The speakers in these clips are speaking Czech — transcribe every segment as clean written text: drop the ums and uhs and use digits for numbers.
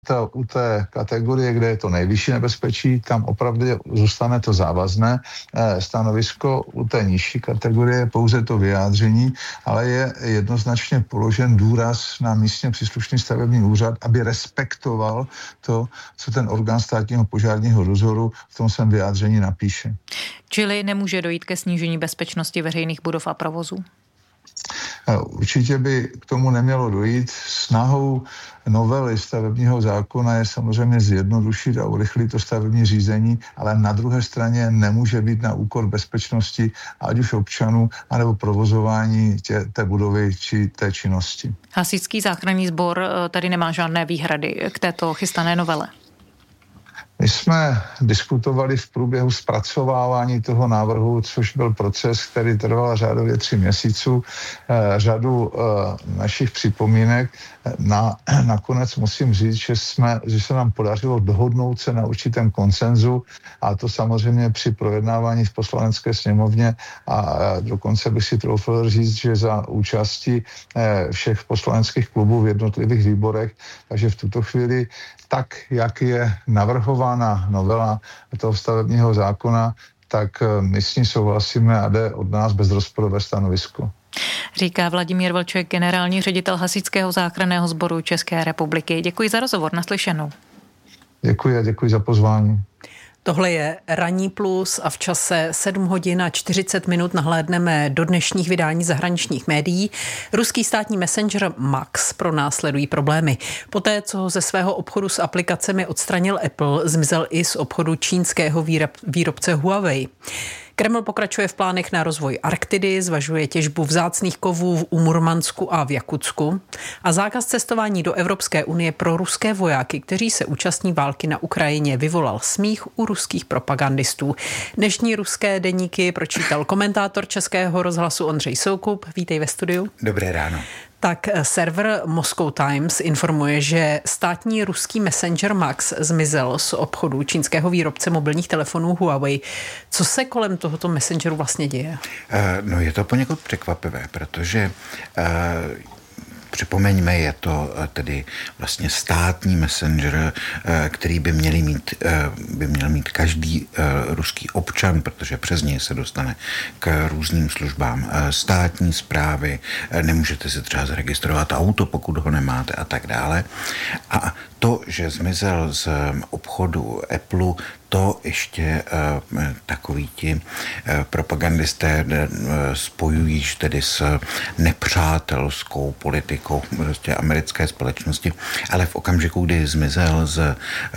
u té kategorie, kde je to nejvyšší nebezpečí, tam opravdu zůstane to závazné stanovisko. U té nižší kategorie je pouze to vyjádření, ale je jednoznačně položen důraz na místně příslušný stavební úřad, aby respektoval to, co ten orgán státního požárního dozoru v tom svém vyjádření napíše. Čili nemůže dojít ke snížení bezpečnosti veřejných budov a provozů? Určitě by k tomu nemělo dojít. Snahou novely stavebního zákona je samozřejmě zjednodušit a urychlit to stavební řízení, ale na druhé straně nemůže být na úkor bezpečnosti ať už občanů, anebo provozování té budovy či té činnosti. Hasičský záchranný sbor tady nemá žádné výhrady k této chystané novele. My jsme diskutovali v průběhu zpracovávání toho návrhu, což byl proces, který trval řádově 3 měsíců, řadu našich připomínek. Nakonec musím říct, že se nám podařilo dohodnout se na určitém konsenzu, a to samozřejmě při projednávání v Poslanecké sněmovně, a dokonce bych si troufl říct, že za účasti všech poslaneckých klubů v jednotlivých výborech, takže v tuto chvíli tak, jak je navrhována novela toho stavebního zákona, tak my s ní souhlasíme a jde od nás bezrozporové stanovisko. Říká Vladimír Vlček, generální ředitel Hasičského záchranného sboru České republiky. Děkuji za rozhovor, naslyšenou. Děkuji a děkuji za pozvání. Tohle je Ranní plus a v čase 7 hodin a 40 minut nahlédneme do dnešních vydání zahraničních médií. Ruský státní messenger Max pronásledují problémy. Poté, co ho ze svého obchodu s aplikacemi odstranil Apple, zmizel i z obchodu čínského výrobce Huawei. Kreml pokračuje v plánech na rozvoj Arktidy, zvažuje těžbu vzácných kovů u Murmansku a v Jakutsku a zákaz cestování do Evropské unie pro ruské vojáky, kteří se účastní války na Ukrajině, vyvolal smích u ruských propagandistů. Dnešní ruské deníky pročítal komentátor Českého rozhlasu Ondřej Soukup. Vítej ve studiu. Dobré ráno. Tak server Moscow Times informuje, že státní ruský messenger Max zmizel z obchodu čínského výrobce mobilních telefonů Huawei. Co se kolem tohoto messengeru vlastně děje? No je to poněkud překvapivé, protože připomeňme, je to tedy vlastně státní messenger, který by měl mít každý ruský občan, protože přes něj se dostane k různým službám státní správy, nemůžete si třeba zaregistrovat auto, pokud ho nemáte a tak dále. A to, že zmizel z obchodu Apple, to ještě takoví ti propagandisté spojují tedy s nepřátelskou politikou prostě americké společnosti, ale v okamžiku, kdy zmizel z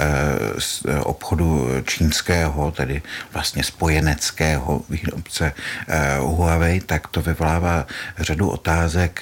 obchodu čínského, tedy vlastně spojeneckého výrobce Huawei, tak to vyvolává řadu otázek.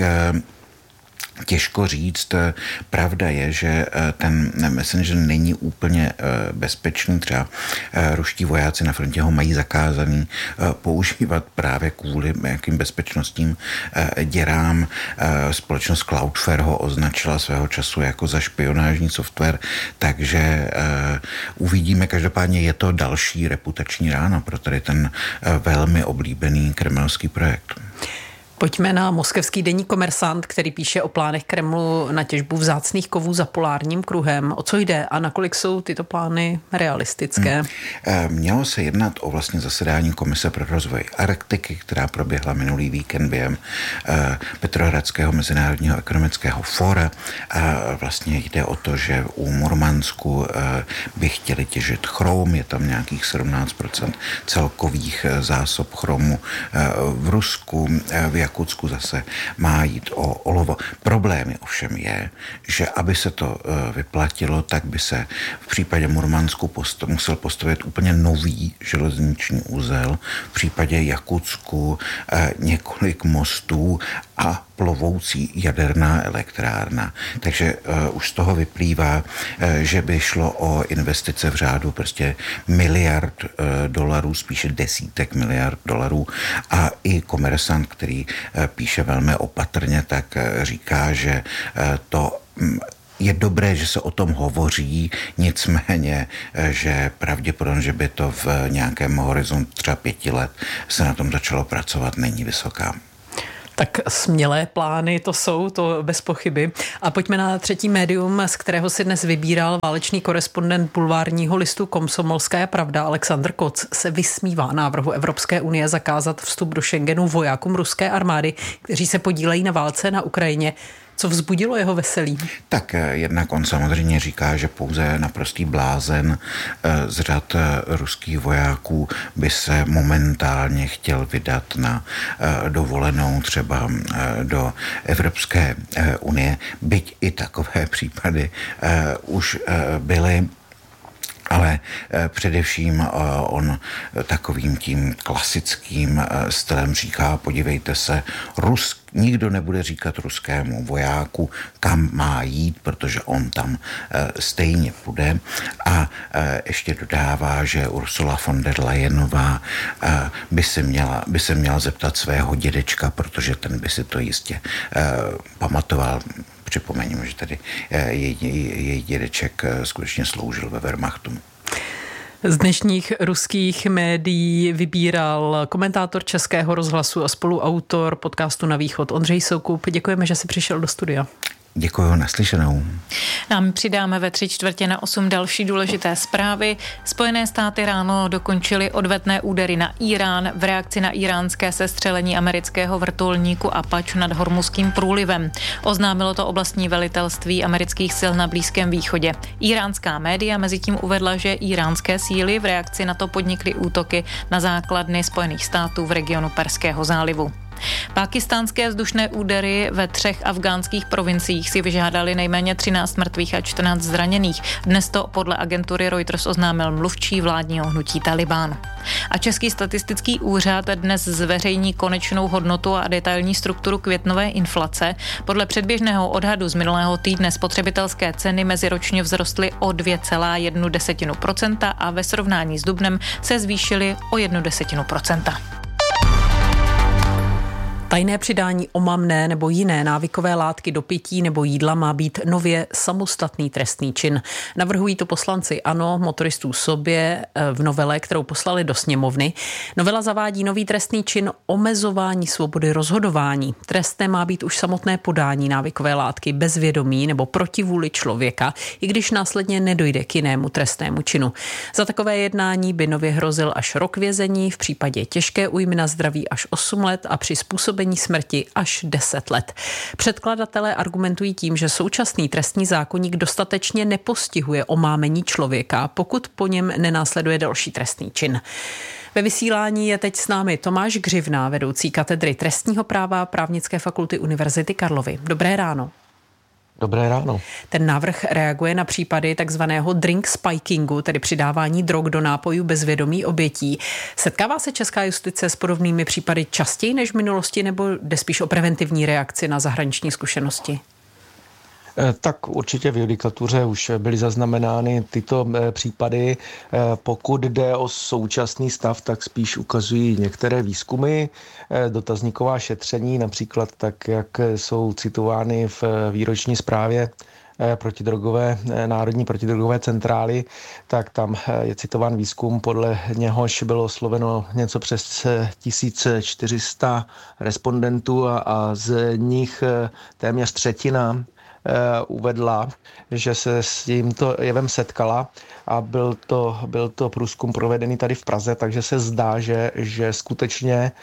Těžko říct. Pravda je, že ten messenger není úplně bezpečný. Třeba ruští vojáci na frontě ho mají zakázaný používat právě kvůli nějakým bezpečnostním děrám. Společnost Cloudflare ho označila svého času jako za špionážní software, takže uvidíme. Každopádně je to další reputační rána pro tady ten velmi oblíbený kremelský projekt. Pojďme na moskevský deník Komersant, který píše o plánech Kremlu na těžbu vzácných kovů za polárním kruhem. O co jde a nakolik jsou tyto plány realistické? Mělo se jednat o vlastně zasedání Komise pro rozvoj Arktiky, která proběhla minulý víkend během Petrohradského mezinárodního ekonomického fóra. A vlastně jde o to, že u Murmansku by chtěli těžit chrom, je tam nějakých 17% celkových zásob chromu. V Rusku, v Jakutsku zase má jít o olovo. Problém ovšem je, že aby se to vyplatilo, tak by se v případě Murmansku musel postavit úplně nový železniční uzel, v případě Jakutsku několik mostů a plovoucí jaderná elektrárna. Takže už z toho vyplývá, že by šlo o investice v řádu prostě miliard dolarů, spíše desítek miliard dolarů. A i Komersant, který píše velmi opatrně, tak říká, že to je dobré, že se o tom hovoří, nicméně, že pravděpodobně, že by to v nějakém horizontu třeba 5 let se na tom začalo pracovat, není vysoká. Tak smělé plány to jsou, to bez pochyby. A pojďme na třetí médium, z kterého si dnes vybíral válečný korespondent bulvárního listu Komsomolská pravda Alexandr Koc se vysmívá návrhu Evropské unie zakázat vstup do Schengenu vojákům ruské armády, kteří se podílejí na válce na Ukrajině. Co vzbudilo jeho veselí? Tak jednak on samozřejmě říká, že pouze naprostý blázen z řad ruských vojáků by se momentálně chtěl vydat na dovolenou třeba do Evropské unie, byť i takové případy už byly. Ale především on takovým tím klasickým stylem říká, podívejte se, nikdo nebude říkat ruskému vojáku, kam má jít, protože on tam stejně půjde. A ještě dodává, že Ursula von der Leyenová by se měla zeptat svého dědečka, protože ten by si to jistě pamatoval. Připomeňme, že tady její dědeček skutečně sloužil ve Wehrmachtu. Z dnešních ruských médií vybíral komentátor Českého rozhlasu a spoluautor podcastu Na východ Ondřej Soukup. Děkujeme, že jsi přišel do studia. Děkuji, naslyšenou. Nám přidáme ve 7:45 další důležité zprávy. Spojené státy ráno dokončily odvetné údery na Irán v reakci na iránské sestřelení amerického vrtulníku Apache nad Hormuzským průlivem. Oznámilo to oblastní velitelství amerických sil na Blízkém východě. Iránská média mezitím uvedla, že iránské síly v reakci na to podnikly útoky na základny Spojených států v regionu Perského zálivu. Pákistánské vzdušné údery ve 3 afgánských provinciích si vyžádali nejméně 13 mrtvých a 14 zraněných. Dnes to podle agentury Reuters oznámil mluvčí vládního hnutí Talibán. A Český statistický úřad dnes zveřejní konečnou hodnotu a detailní strukturu květnové inflace. Podle předběžného odhadu z minulého týdne spotřebitelské ceny meziročně vzrostly o 2,1% a ve srovnání s dubnem se zvýšily o 0,1%. Tajné přidání omamné nebo jiné návykové látky do pití nebo jídla má být nově samostatný trestný čin. Navrhují to poslanci ANO, motoristů sobě v novele, kterou poslali do sněmovny. Novela zavádí nový trestný čin omezování svobody rozhodování. Trestné má být už samotné podání návykové látky bez vědomí nebo proti vůli člověka, i když následně nedojde k jinému trestnému činu. Za takové jednání by nově hrozil až rok vězení, v případě těžké újmy na zdraví až 8 let a při způsobení smrti až 10 let. Předkladatelé argumentují tím, že současný trestní zákoník dostatečně nepostihuje omámení člověka, pokud po něm nenásleduje další trestný čin. Ve vysílání je teď s námi Tomáš Gřivna, vedoucí katedry trestního práva Právnické fakulty Univerzity Karlovy. Dobré ráno. Dobré ráno. Ten návrh reaguje na případy takzvaného drink spikingu, tedy přidávání drog do nápojů bez vědomí obětí. Setkává se česká justice s podobnými případy častěji než v minulosti, nebo jde spíš o preventivní reakci na zahraniční zkušenosti? Tak určitě v judikatuře už byly zaznamenány tyto případy. Pokud jde o současný stav, tak spíš ukazují některé výzkumy, dotazníková šetření, například tak, jak jsou citovány v výroční zprávě Národní protidrogové centrály, tak tam je citován výzkum, podle něhož bylo osloveno něco přes 1400 respondentů a z nich téměř třetina uvedla, že se s tímto jevem setkala a byl to průzkum provedený tady v Praze, takže se zdá, že skutečně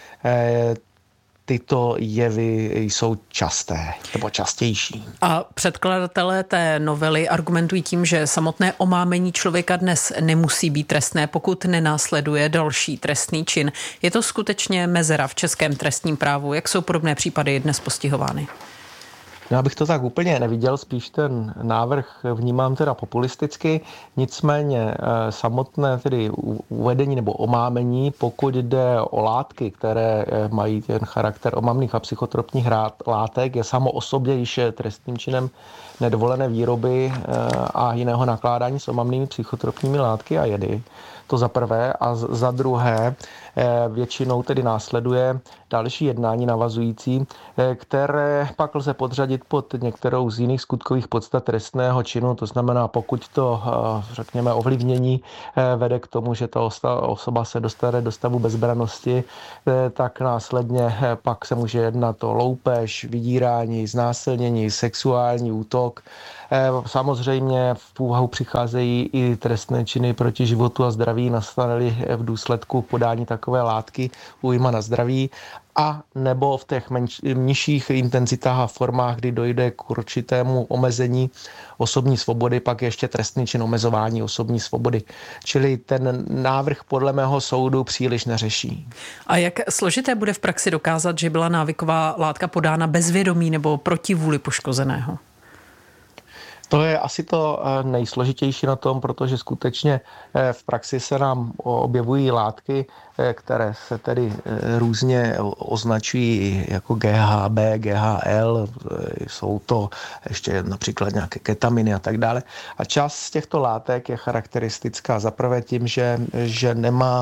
tyto jevy jsou časté nebo častější. A předkladatelé té novely argumentují tím, že samotné omámení člověka dnes nemusí být trestné, pokud nenásleduje další trestný čin. Je to skutečně mezera v českém trestním právu? Jak jsou podobné případy dnes postihovány? Já bych to tak úplně neviděl, spíš ten návrh vnímám teda populisticky, nicméně samotné tedy uvedení nebo omámení, pokud jde o látky, které mají ten charakter omamných a psychotropních látek, je samo o sobě již trestným činem nedovolené výroby a jiného nakládání s omamnými psychotropními látky a jedy. To za prvé. A za druhé většinou tedy následuje další jednání navazující, které pak lze podřadit pod některou z jiných skutkových podstat trestného činu. To znamená, pokud to, řekněme, ovlivnění vede k tomu, že ta osoba se dostane do stavu bezbrannosti, tak následně pak se může jednat o loupež, vydírání, znásilnění, sexuální útok. Samozřejmě v úvahu přicházejí i trestné činy proti životu a zdraví, nastane-li v důsledku podání takové látky újma na zdraví, a nebo v těch nižších intenzitách a formách, kdy dojde k určitému omezení osobní svobody, pak ještě trestný čin omezování osobní svobody. Čili ten návrh podle mého soudu příliš neřeší. A jak složité bude v praxi dokázat, že byla návyková látka podána bez vědomí nebo proti vůli poškozeného? To je asi to nejsložitější na tom, protože skutečně v praxi se nám objevují látky, které se tedy různě označují jako GHB, GHL, jsou to ještě například nějaké ketaminy a tak dále. A část z těchto látek je charakteristická zaprvé tím, že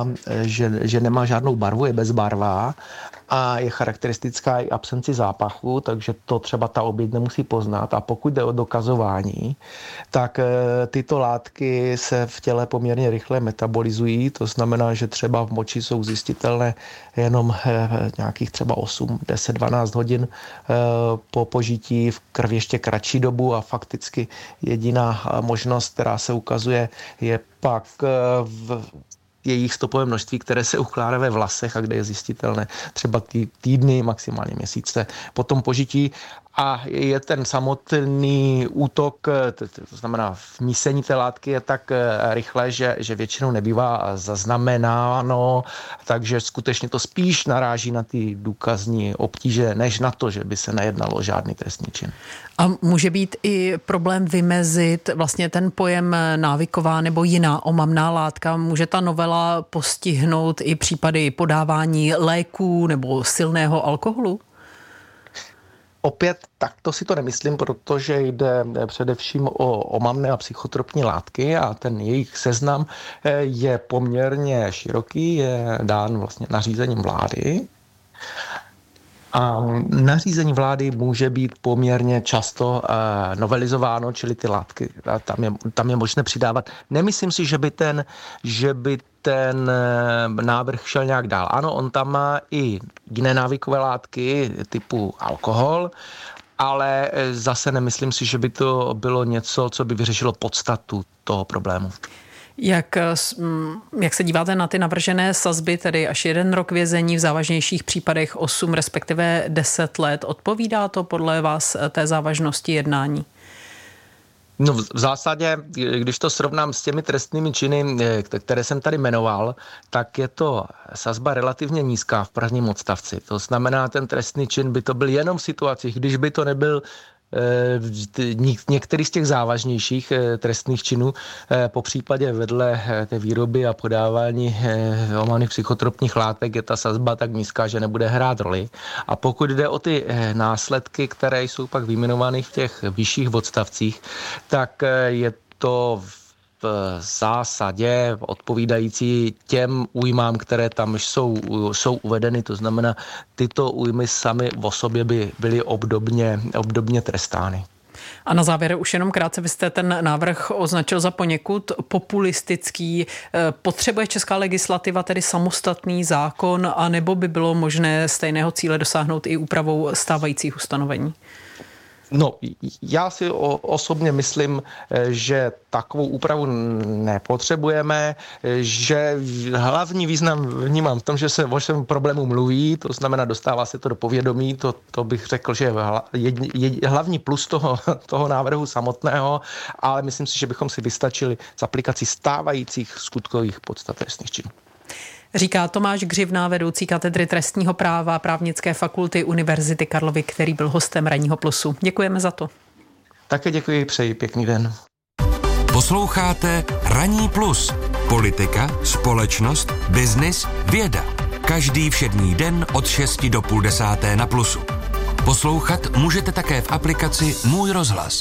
nemá žádnou barvu, je bezbarvá a je charakteristická i absenci zápachu, takže to třeba ta oběť nemusí poznat. A pokud jde o dokazování, tak tyto látky se v těle poměrně rychle metabolizují, to znamená, že třeba v moči jsou zjistitelné jenom nějakých třeba 8, 10, 12 hodin po požití, v krvi ještě kratší dobu a fakticky jediná možnost, která se ukazuje, je pak v jejich stopové množství, které se ukládá ve vlasech a kde je zjistitelné třeba týdny, maximálně měsíce po tom požití. A je ten samotný útok, to znamená vmísení té látky je tak rychle, že většinou nebývá zaznamenáno, takže skutečně to spíš naráží na ty důkazní obtíže, než na to, že by se nejednalo o žádný trestný čin. A může být i problém vymezit vlastně ten pojem návyková nebo jiná omamná látka? Může ta novela postihnout i případy podávání léků nebo silného alkoholu? Opět takto si to nemyslím, protože jde především o omamné a psychotropní látky a ten jejich seznam je poměrně široký, je dán vlastně nařízením vlády. A nařízení vlády může být poměrně často novelizováno, čili ty látky tam je možné přidávat. Nemyslím si, že by ten návrh šel nějak dál. Ano, on tam má i jiné návykové látky typu alkohol, ale zase nemyslím si, že by to bylo něco, co by vyřešilo podstatu toho problému. Jak se díváte na ty navržené sazby, tedy až 1 rok vězení, v závažnějších případech 8, respektive 10 let, odpovídá to podle vás té závažnosti jednání? No v zásadě, když to srovnám s těmi trestnými činy, které jsem tady jmenoval, tak je to sazba relativně nízká v prvním odstavci. To znamená, ten trestný čin by to byl jenom v situacích, když by to nebyl některý z těch závažnějších trestných činů, po případě vedle té výroby a podávání omamných psychotropních látek je ta sazba tak nízká, že nebude hrát roli. A pokud jde o ty následky, které jsou pak vyjmenovány v těch vyšších odstavcích, tak je to v zásadě odpovídající těm újmám, které tam jsou uvedeny. To znamená, tyto újmy samy o sobě by byly obdobně trestány. A na závěr už jenom krátce, vy jste ten návrh označil za poněkud populistický. Potřebuje česká legislativa tedy samostatný zákon, anebo by bylo možné stejného cíle dosáhnout i úpravou stávajících ustanovení? No, já si osobně myslím, že takovou úpravu nepotřebujeme, že hlavní význam vnímám v tom, že se o všem problému mluví, to znamená, dostává se to do povědomí, to bych řekl, že je hlavní plus toho návrhu samotného, ale myslím si, že bychom si vystačili s aplikací stávajících skutkových podstat trestných činů. Říká Tomáš Gřivna, vedoucí katedry trestního práva Právnické fakulty Univerzity Karlovy, který byl hostem Ranního plusu. Děkujeme za to. Také děkuji, přeji pěkný den. Posloucháte Ranní plus. Politika, společnost, biznis, věda. Každý všední den od 6 do 9:30 na Plusu. Poslouchat můžete také v aplikaci Můj rozhlas.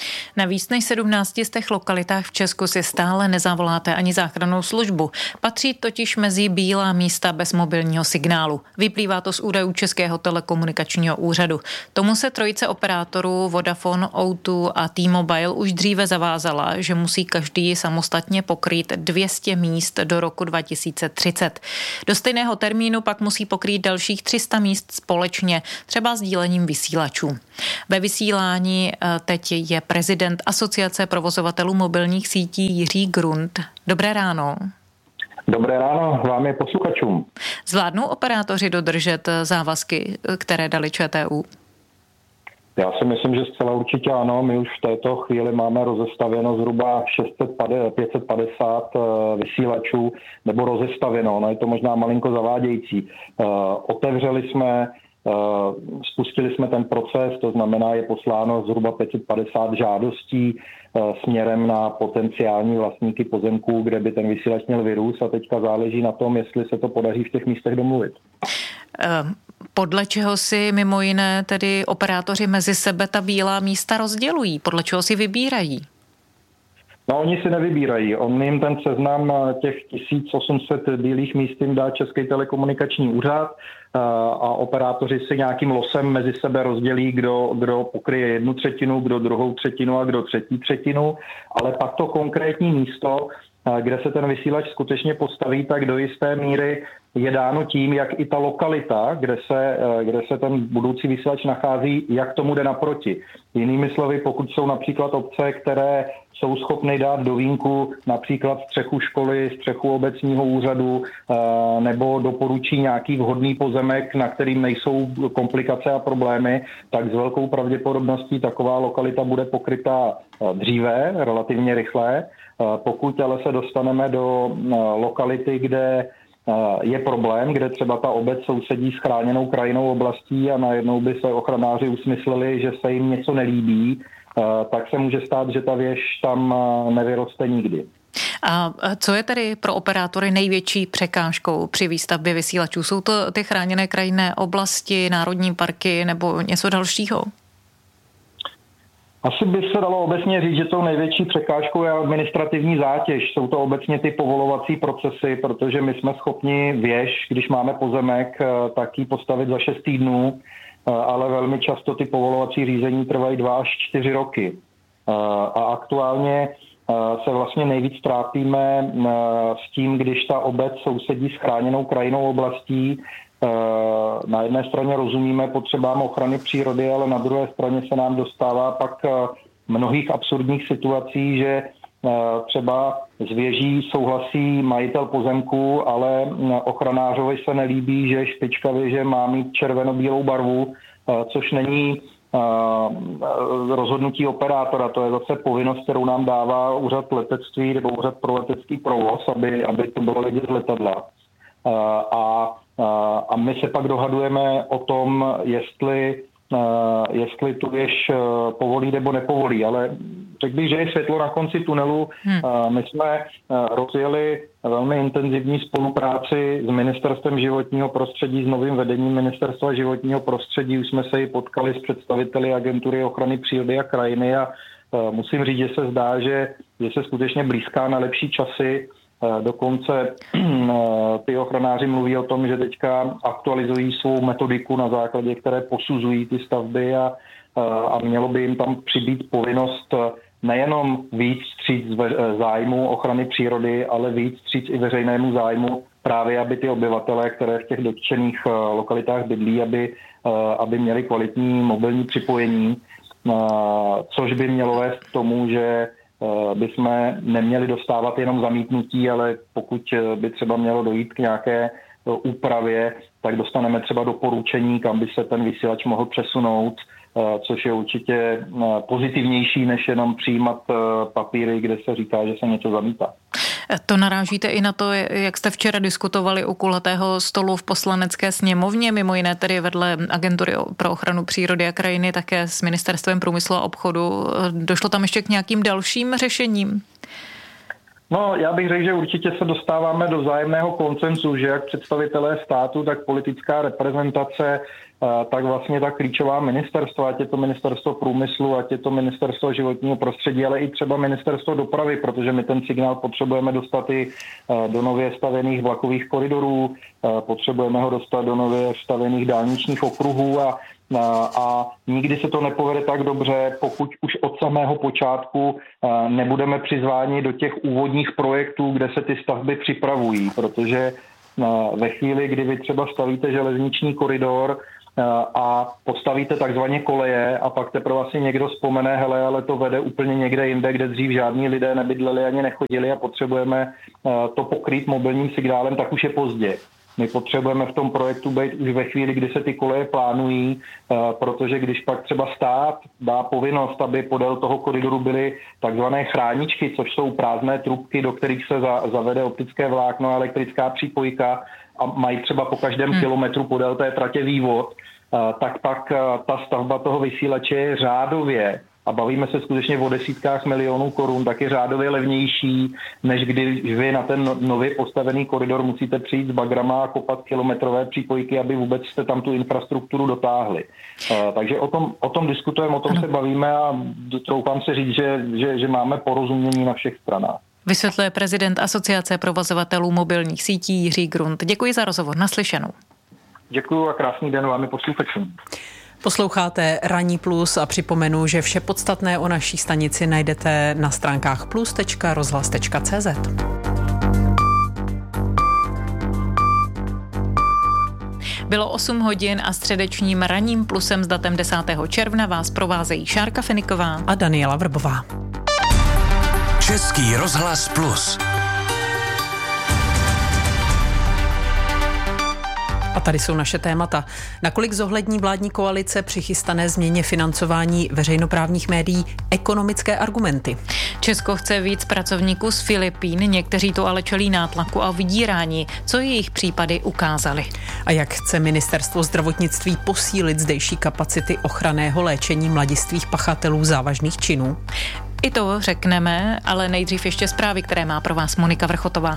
Na víc než 17 lokalitách v Česku si stále nezavoláte ani záchrannou službu. Patří totiž mezi bílá místa bez mobilního signálu. Vyplývá to z údajů Českého telekomunikačního úřadu. Tomu se trojice operátorů Vodafone, O2 a T-Mobile už dříve zavázala, že musí každý samostatně pokrýt 200 míst do roku 2030. Do stejného termínu pak musí pokrýt dalších 300 míst společně, třeba sdílením vysílačů. Ve vysílání teď je prezident Asociace provozovatelů mobilních sítí Jiří Grund. Dobré ráno. Dobré ráno vám je posluchačům. Zvládnou operátoři dodržet závazky, které dali ČTÚ? Já si myslím, že zcela určitě ano. My už v této chvíli máme rozestavěno zhruba 550 vysílačů, nebo rozestavěno, no je to možná malinko zavádějící. Otevřeli jsme, spustili jsme ten proces, to znamená, je posláno zhruba 550 žádostí směrem na potenciální vlastníky pozemků, kde by ten vysílač měl vyrůst, a teďka záleží na tom, jestli se to podaří v těch místech domluvit. Podle čeho si mimo jiné tedy operátoři mezi sebe ta bílá místa rozdělují? Podle čeho si vybírají? No, oni si nevybírají. On jim ten seznam těch 1800 bílých míst jim dá Český telekomunikační úřad a operátoři si nějakým losem mezi sebe rozdělí, kdo pokryje 1/3, kdo 2/3 a kdo 3/3, ale pak to konkrétní místo, kde se ten vysílač skutečně postaví, tak do jisté míry je dáno tím, jak i ta lokalita, kde se ten budoucí vysílač nachází, jak tomu jde naproti. Jinými slovy, pokud jsou například obce, které jsou schopny dát do vínku například střechu školy, střechu obecního úřadu, nebo doporučí nějaký vhodný pozemek, na kterým nejsou komplikace a problémy, tak s velkou pravděpodobností taková lokalita bude pokrytá dříve, relativně rychle. Pokud ale se dostaneme do lokality, kde je problém, kde třeba ta obec sousedí s chráněnou krajinnou oblastí a najednou by se ochranáři usmysleli, že se jim něco nelíbí, tak se může stát, že ta věž tam nevyroste nikdy. A co je tedy pro operátory největší překážkou při výstavbě vysílačů? Jsou to ty chráněné krajinné oblasti, národní parky nebo něco dalšího? Asi by se dalo obecně říct, že tou největší překážkou je administrativní zátěž. Jsou to obecně ty povolovací procesy, protože my jsme schopni věž, když máme pozemek, tak ji postavit za 6 týdnů, ale velmi často ty povolovací řízení trvají 2 až 4 roky. A aktuálně se vlastně nejvíc trápíme s tím, když ta obec sousedí s chráněnou krajinnou oblastí. Na jedné straně rozumíme potřebám ochrany přírody, ale na druhé straně se nám dostává pak mnohých absurdních situací, že třeba s věží souhlasí majitel pozemku, ale ochranářovi se nelíbí, že špička věže má mít červeno-bílou barvu, což není rozhodnutí operátora. To je zase povinnost, kterou nám dává úřad letectví nebo úřad pro letecký provoz, aby to bylo vidět z letadla. A my se pak dohadujeme o tom, jestli tu věž povolí nebo nepovolí. Ale řekl bych, že je světlo na konci tunelu. My jsme rozjeli velmi intenzivní spolupráci s Ministerstvem životního prostředí, s novým vedením Ministerstva životního prostředí. Už jsme se i potkali s představiteli Agentury ochrany přírody a krajiny a musím říct, že se zdá, že se skutečně blízká na lepší časy. Dokonce ty ochranáři mluví o tom, že teďka aktualizují svou metodiku, na základě které posuzují ty stavby a mělo by jim tam přibýt povinnost nejenom víc vstříc zájmu ochrany přírody, ale víc vstříc i veřejnému zájmu, právě aby ty obyvatelé, které v těch dotčených lokalitách bydlí, aby měli kvalitní mobilní připojení, což by mělo vést k tomu, že bychom neměli dostávat jenom zamítnutí, ale pokud by třeba mělo dojít k nějaké úpravě, tak dostaneme třeba doporučení, kam by se ten vysílač mohl přesunout, což je určitě pozitivnější, než jenom přijímat papíry, kde se říká, že se něco zamítá. To narážíte i na to, jak jste včera diskutovali u kulatého stolu v Poslanecké sněmovně, mimo jiné tedy vedle Agentury pro ochranu přírody a krajiny, také s Ministerstvem průmyslu a obchodu. Došlo tam ještě k nějakým dalším řešením? No, já bych řekl, že určitě se dostáváme do vzájemného konsenzu, že jak představitelé státu, tak politická reprezentace tak vlastně ta klíčová ministerstva, ať je to ministerstvo průmyslu, ať je to ministerstvo životního prostředí, ale i třeba ministerstvo dopravy, protože my ten signál potřebujeme dostat i do nově stavěných vlakových koridorů, potřebujeme ho dostat do nově stavěných dálničních okruhů a nikdy se to nepovede tak dobře, pokud už od samého počátku nebudeme přizváni do těch úvodních projektů, kde se ty stavby připravují, protože ve chvíli, kdy vy třeba stavíte železniční koridor a postavíte takzvaně koleje a pak teprve asi někdo vzpomene, hele, ale to vede úplně někde jinde, kde dřív žádní lidé nebydleli ani nechodili a potřebujeme to pokrýt mobilním signálem, tak už je pozdě. My potřebujeme v tom projektu být už ve chvíli, kdy se ty koleje plánují, protože když pak třeba stát dá povinnost, aby podél toho koridoru byly takzvané chráničky, což jsou prázdné trubky, do kterých se zavede optické vlákno a elektrická přípojka a mají třeba po každém kilometru podél té tratě vývod, tak pak ta stavba toho vysílače je řádově, a bavíme se skutečně o desítkách milionů korun, tak je řádově levnější, než když vy na ten nově postavený koridor musíte přijít s bagrama a kopat kilometrové přípojky, aby vůbec jste tam tu infrastrukturu dotáhli. Takže o tom diskutujeme, o tom se bavíme a troufám se říct, že máme porozumění na všech stranách. Vysvětluje prezident Asociace provozovatelů mobilních sítí Jiří Grunt. Děkuji za rozhovor, naslyšenou. Děkuji a krásný den vám i posluchačům. Posloucháte Ranní plus a připomenu, že vše podstatné o naší stanici najdete na stránkách plus.rozhlas.cz. Bylo 8 hodin a středečním Ranním plusem s datem 10. června vás provázejí Šárka Feniková a Daniela Vrbová. Český rozhlas plus. A tady jsou naše témata. Nakolik zohlední vládní koalice při chystané změně financování veřejnoprávních médií ekonomické argumenty? Česko chce víc pracovníků z Filipín, někteří to ale čelí nátlaku a vydírání, co jejich případy ukázaly. A jak chce ministerstvo zdravotnictví posílit zdejší kapacity ochranného léčení mladistvých pachatelů závažných činů? I to řekneme, ale nejdřív ještě zprávy, které má pro vás Monika Vrchotová.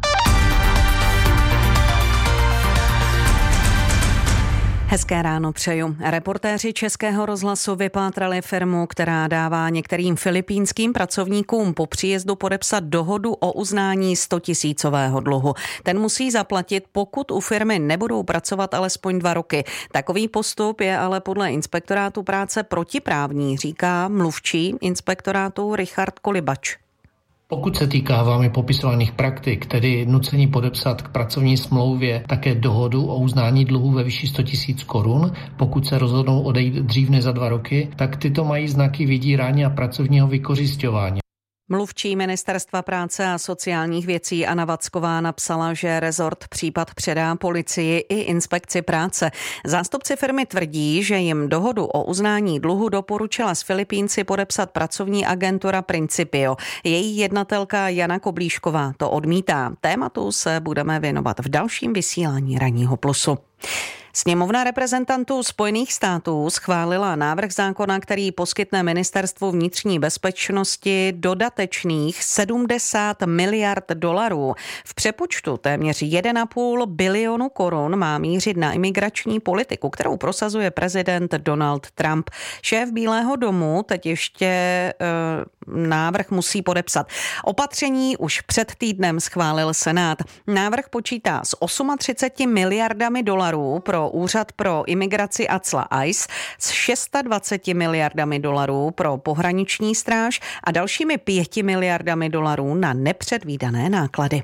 Hezké ráno přeju. Reportéři Českého rozhlasu vypátrali firmu, která dává některým filipínským pracovníkům po příjezdu podepsat dohodu o uznání 100 000 dluhu. Ten musí zaplatit, pokud u firmy nebudou pracovat alespoň 2 roky. Takový postup je ale podle inspektorátu práce protiprávní, říká mluvčí inspektorátu Richard Kolibač. Pokud se týká vámi popisovaných praktik, tedy nucení podepsat k pracovní smlouvě také dohodu o uznání dluhu ve výši 100 000 korun, pokud se rozhodnou odejít dřív než za 2 roky, tak tyto mají znaky vydírání a pracovního vykořisťování. Mluvčí Ministerstva práce a sociálních věcí Anna Vacková napsala, že rezort případ předá policii i inspekci práce. Zástupci firmy tvrdí, že jim dohodu o uznání dluhu doporučila s Filipínci podepsat pracovní agentura Principio. Její jednatelka Jana Koblíšková to odmítá. Tématu se budeme věnovat v dalším vysílání Ranního plusu. Sněmovna reprezentantů Spojených států schválila návrh zákona, který poskytne ministerstvu vnitřní bezpečnosti dodatečných 70 miliard dolarů. V přepočtu téměř 1,5 bilionu korun má mířit na imigrační politiku, kterou prosazuje prezident Donald Trump. Šéf Bílého domu teď ještě návrh musí podepsat. Opatření už před týdnem schválil Senát. Návrh počítá s 38 miliardami dolarů pro Úřad pro imigraci a cla ICE, s 26 miliardami dolarů pro pohraniční stráž a dalšími 5 miliardami dolarů na nepředvídané náklady.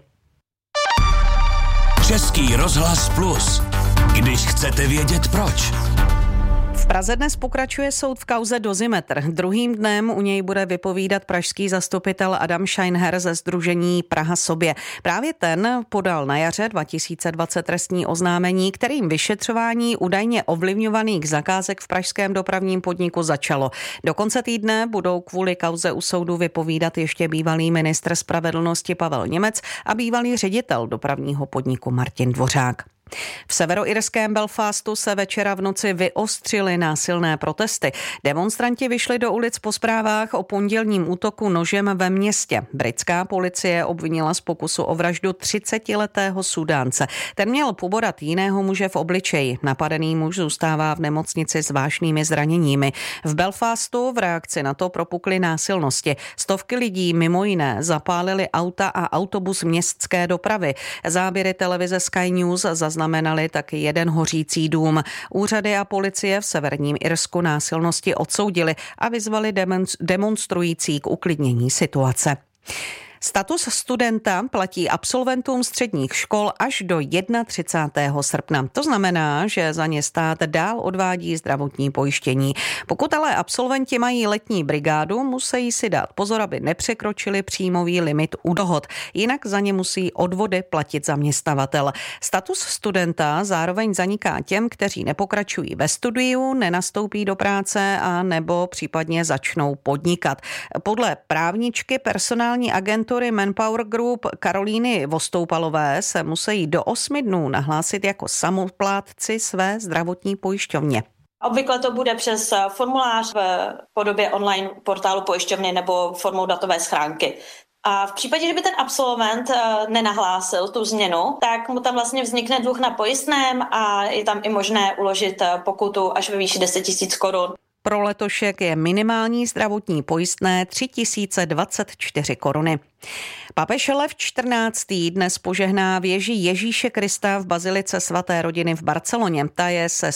Český rozhlas plus. Když chcete vědět proč. V Praze dnes pokračuje soud v kauze Dozimetr. Druhým dnem u něj bude vypovídat pražský zastupitel Adam Scheinher ze sdružení Praha sobě. Právě ten podal na jaře 2020 trestní oznámení, kterým vyšetřování údajně ovlivňovaných zakázek v pražském dopravním podniku začalo. Do konce týdne budou kvůli kauze u soudu vypovídat ještě bývalý ministr spravedlnosti Pavel Němec a bývalý ředitel dopravního podniku Martin Dvořák. V severoirském Belfastu se večera v noci vyostřily násilné protesty. Demonstranti vyšli do ulic po zprávách o pondělním útoku nožem ve městě. Britská policie obvinila z pokusu o vraždu 30letého Sudánce. Ten měl pobodat jiného muže v obličeji. Napadený muž zůstává v nemocnici s vážnými zraněními. V Belfastu v reakci na to propukly násilnosti. Stovky lidí mimo jiné zapálili auta a autobus městské dopravy. Záběry televize Sky News zaznamenali taky jeden hořící dům. Úřady a policie v severním Irsku násilnosti odsoudili a vyzvali demonstrující k uklidnění situace. Status studenta platí absolventům středních škol až do 31. srpna. To znamená, že za ně stát dál odvádí zdravotní pojištění. Pokud ale absolventi mají letní brigádu, musí si dát pozor, aby nepřekročili příjmový limit u dohod. Jinak za ně musí odvody platit zaměstnavatel. Status studenta zároveň zaniká těm, kteří nepokračují ve studiu, nenastoupí do práce a nebo případně začnou podnikat. Podle právničky personální agentury Manpower Group Karolíny Vostoupalové se musí do 8 dnů nahlásit jako samoplátci své zdravotní pojišťovně. Obvykle to bude přes formulář v podobě online portálu pojišťovny nebo formou datové schránky. A v případě, že by ten absolvent nenahlásil tu změnu, tak mu tam vlastně vznikne dluh na pojistném a je tam i možné uložit pokutu až ve výši 10 000 korun. Pro letošek je minimální zdravotní pojistné 3024 koruny. Papež Lev 14. dnes požehná věži Ježíše Krista v bazilice svaté rodiny v Barceloně. Ta je se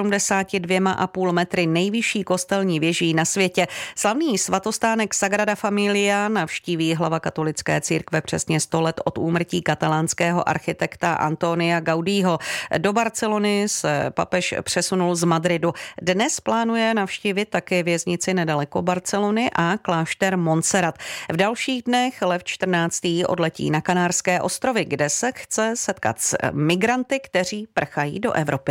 172,5 metry nejvyšší kostelní věží na světě. Slavný svatostánek Sagrada Familia navštíví hlava katolické církve přesně 100 let od úmrtí katalánského architekta Antonia Gaudího. Do Barcelony se papež přesunul z Madridu. Dnes plánuje navštívit také věznici nedaleko Barcelony a klášter Montserrat. V dalších dnech Lev 14. odletí na Kanárské ostrovy, kde se chce setkat s migranty, kteří prchají do Evropy.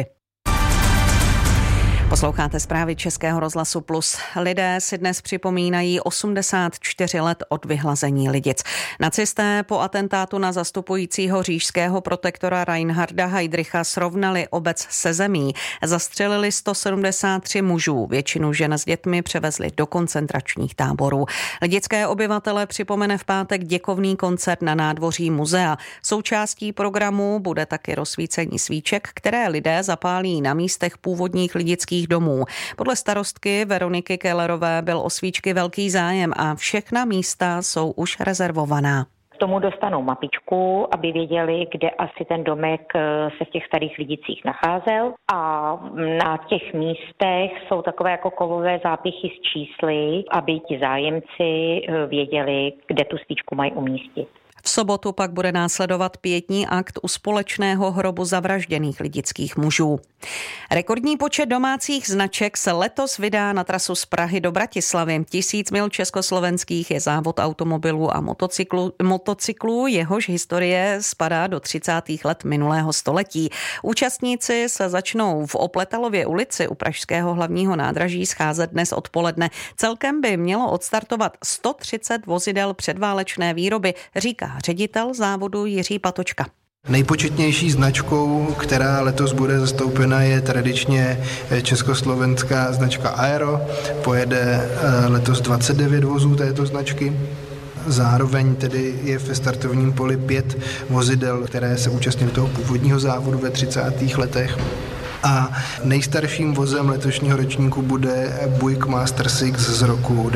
Posloucháte zprávy Českého rozhlasu Plus. Lidé si dnes připomínají 84 let od vyhlazení Lidic. Nacisté po atentátu na zastupujícího říšského protektora Reinharda Heydricha srovnali obec se zemí. Zastřelili 173 mužů, většinu žen s dětmi převezli do koncentračních táborů. Lidické obyvatele připomene v pátek děkovný koncert na nádvoří muzea. Součástí programu bude taky rozsvícení svíček, které lidé zapálí na místech původních lidických domů. Podle starostky Veroniky Kellerové byl o svíčky velký zájem a všechna místa jsou už rezervovaná. K tomu dostanou mapičku, aby věděli, kde asi ten domek se v těch starých Lidicích nacházel. A na těch místech jsou takové jako kovové zápichy s čísly, aby ti zájemci věděli, kde tu svíčku mají umístit. V sobotu pak bude následovat pietní akt u společného hrobu zavražděných lidických mužů. Rekordní počet domácích značek se letos vydá na trasu z Prahy do Bratislavy. 1000 mil československých je závod automobilů a motocyklů, jehož historie spadá do 30. let minulého století. Účastníci se začnou v Opletalově ulici u pražského hlavního nádraží scházet dnes odpoledne. Celkem by mělo odstartovat 130 vozidel předválečné výroby, říká ředitel závodu Jiří Patočka. Nejpočetnější značkou, která letos bude zastoupena, je tradičně československá značka Aero. Pojede letos 29 vozů této značky. Zároveň tedy je ve startovním poli 5 vozidel, které se účastnily toho původního závodu ve 30. letech. A nejstarším vozem letošního ročníku bude Buick Master 6 z roku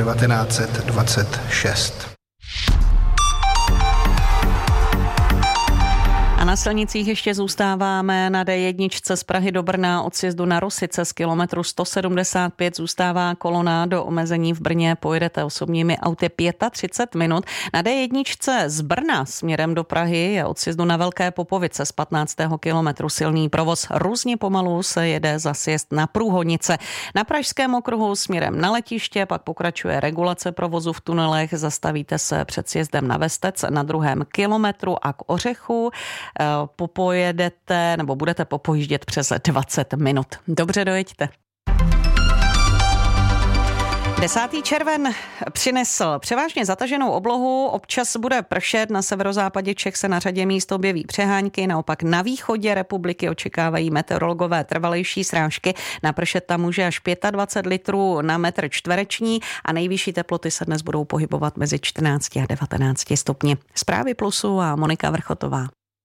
1926. A na silnicích ještě zůstáváme. Na D1 z Prahy do Brna od sjezdu na Rosice z kilometru 175 zůstává kolona. Do omezení v Brně pojedete osobními auty 35 minut. Na D1 z Brna směrem do Prahy je od sjezdu na Velké Popovice z 15. kilometru silný provoz. Různě pomalu se jede za sjezd na Průhonice. Na Pražském okruhu směrem na letiště pak pokračuje regulace provozu v tunelech. Zastavíte se před sjezdem na Vestec na 2. kilometru a k Ořechu popojedete nebo budete popojíždět přes 20 minut. Dobře, dojeďte. 10. červen přinesl převážně zataženou oblohu, občas bude pršet, na severozápadě Čech se na řadě míst objeví přehánky, naopak na východě republiky očekávají meteorologové trvalejší srážky, napršet tam může až 25 litrů na metr čtvereční a nejvyšší teploty se dnes budou pohybovat mezi 14 a 19 stupni. Zprávy Plusu a Monika Vrchotová.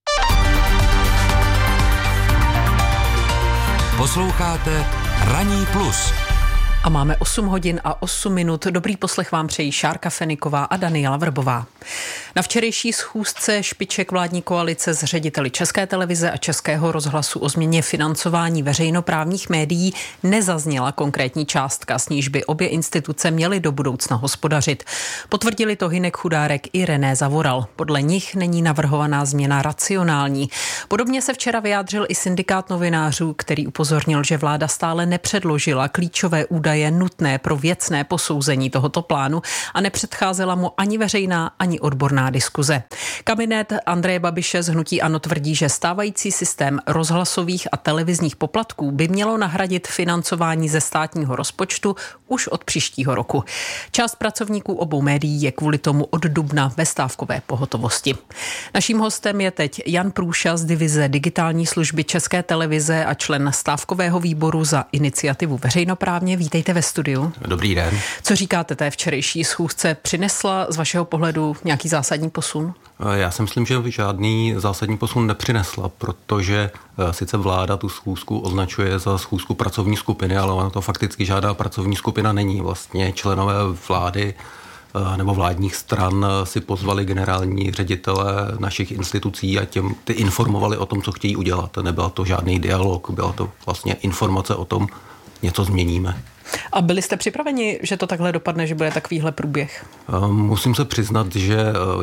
Posloucháte Ranní plus. A máme 8 hodin a 8 minut. Dobrý poslech vám přejí Šárka Feniková a Daniela Vrbová. Na včerejší schůzce špiček vládní koalice s řediteli České televize a Českého rozhlasu o změně financování veřejnoprávních médií nezazněla konkrétní částka, s níž by obě instituce měly do budoucna hospodařit. Potvrdili to Hynek Chudárek i René Zavoral. Podle nich není navrhovaná změna racionální. Podobně se včera vyjádřil i syndikát novinářů, který upozornil, že vláda stále nepředložila klíčové údaje nutné pro věcné posouzení tohoto plánu a nepředcházela mu ani veřejná, ani odborná diskuze. Kabinet Andreje Babiše z hnutí ANO tvrdí, že stávající systém rozhlasových a televizních poplatků by mělo nahradit financování ze státního rozpočtu už od příštího roku. Část pracovníků obou médií je kvůli tomu od dubna ve stávkové pohotovosti. Naším hostem je teď Jan Průša z divize digitální služby České televize a člen stávkového výboru za iniciativu veřejnoprávně. Vítejte ve studiu. Dobrý den. Co říkáte té včerejší schůzce? Přinesla z vašeho pohledu nějaký zásadní posun? Já si myslím, že žádný zásadní posun nepřinesla, protože sice vláda tu schůzku označuje za schůzku pracovní skupiny, ale ona to fakticky žádná pracovní skupina není. Vlastně členové vlády nebo vládních stran si pozvali generální ředitele našich institucí a ty informovali o tom, co chtějí udělat. Nebyl to žádný dialog, byla to vlastně informace o tom, něco změníme. A byli jste připraveni, že to takhle dopadne, že bude takovýhle průběh? Musím se přiznat, že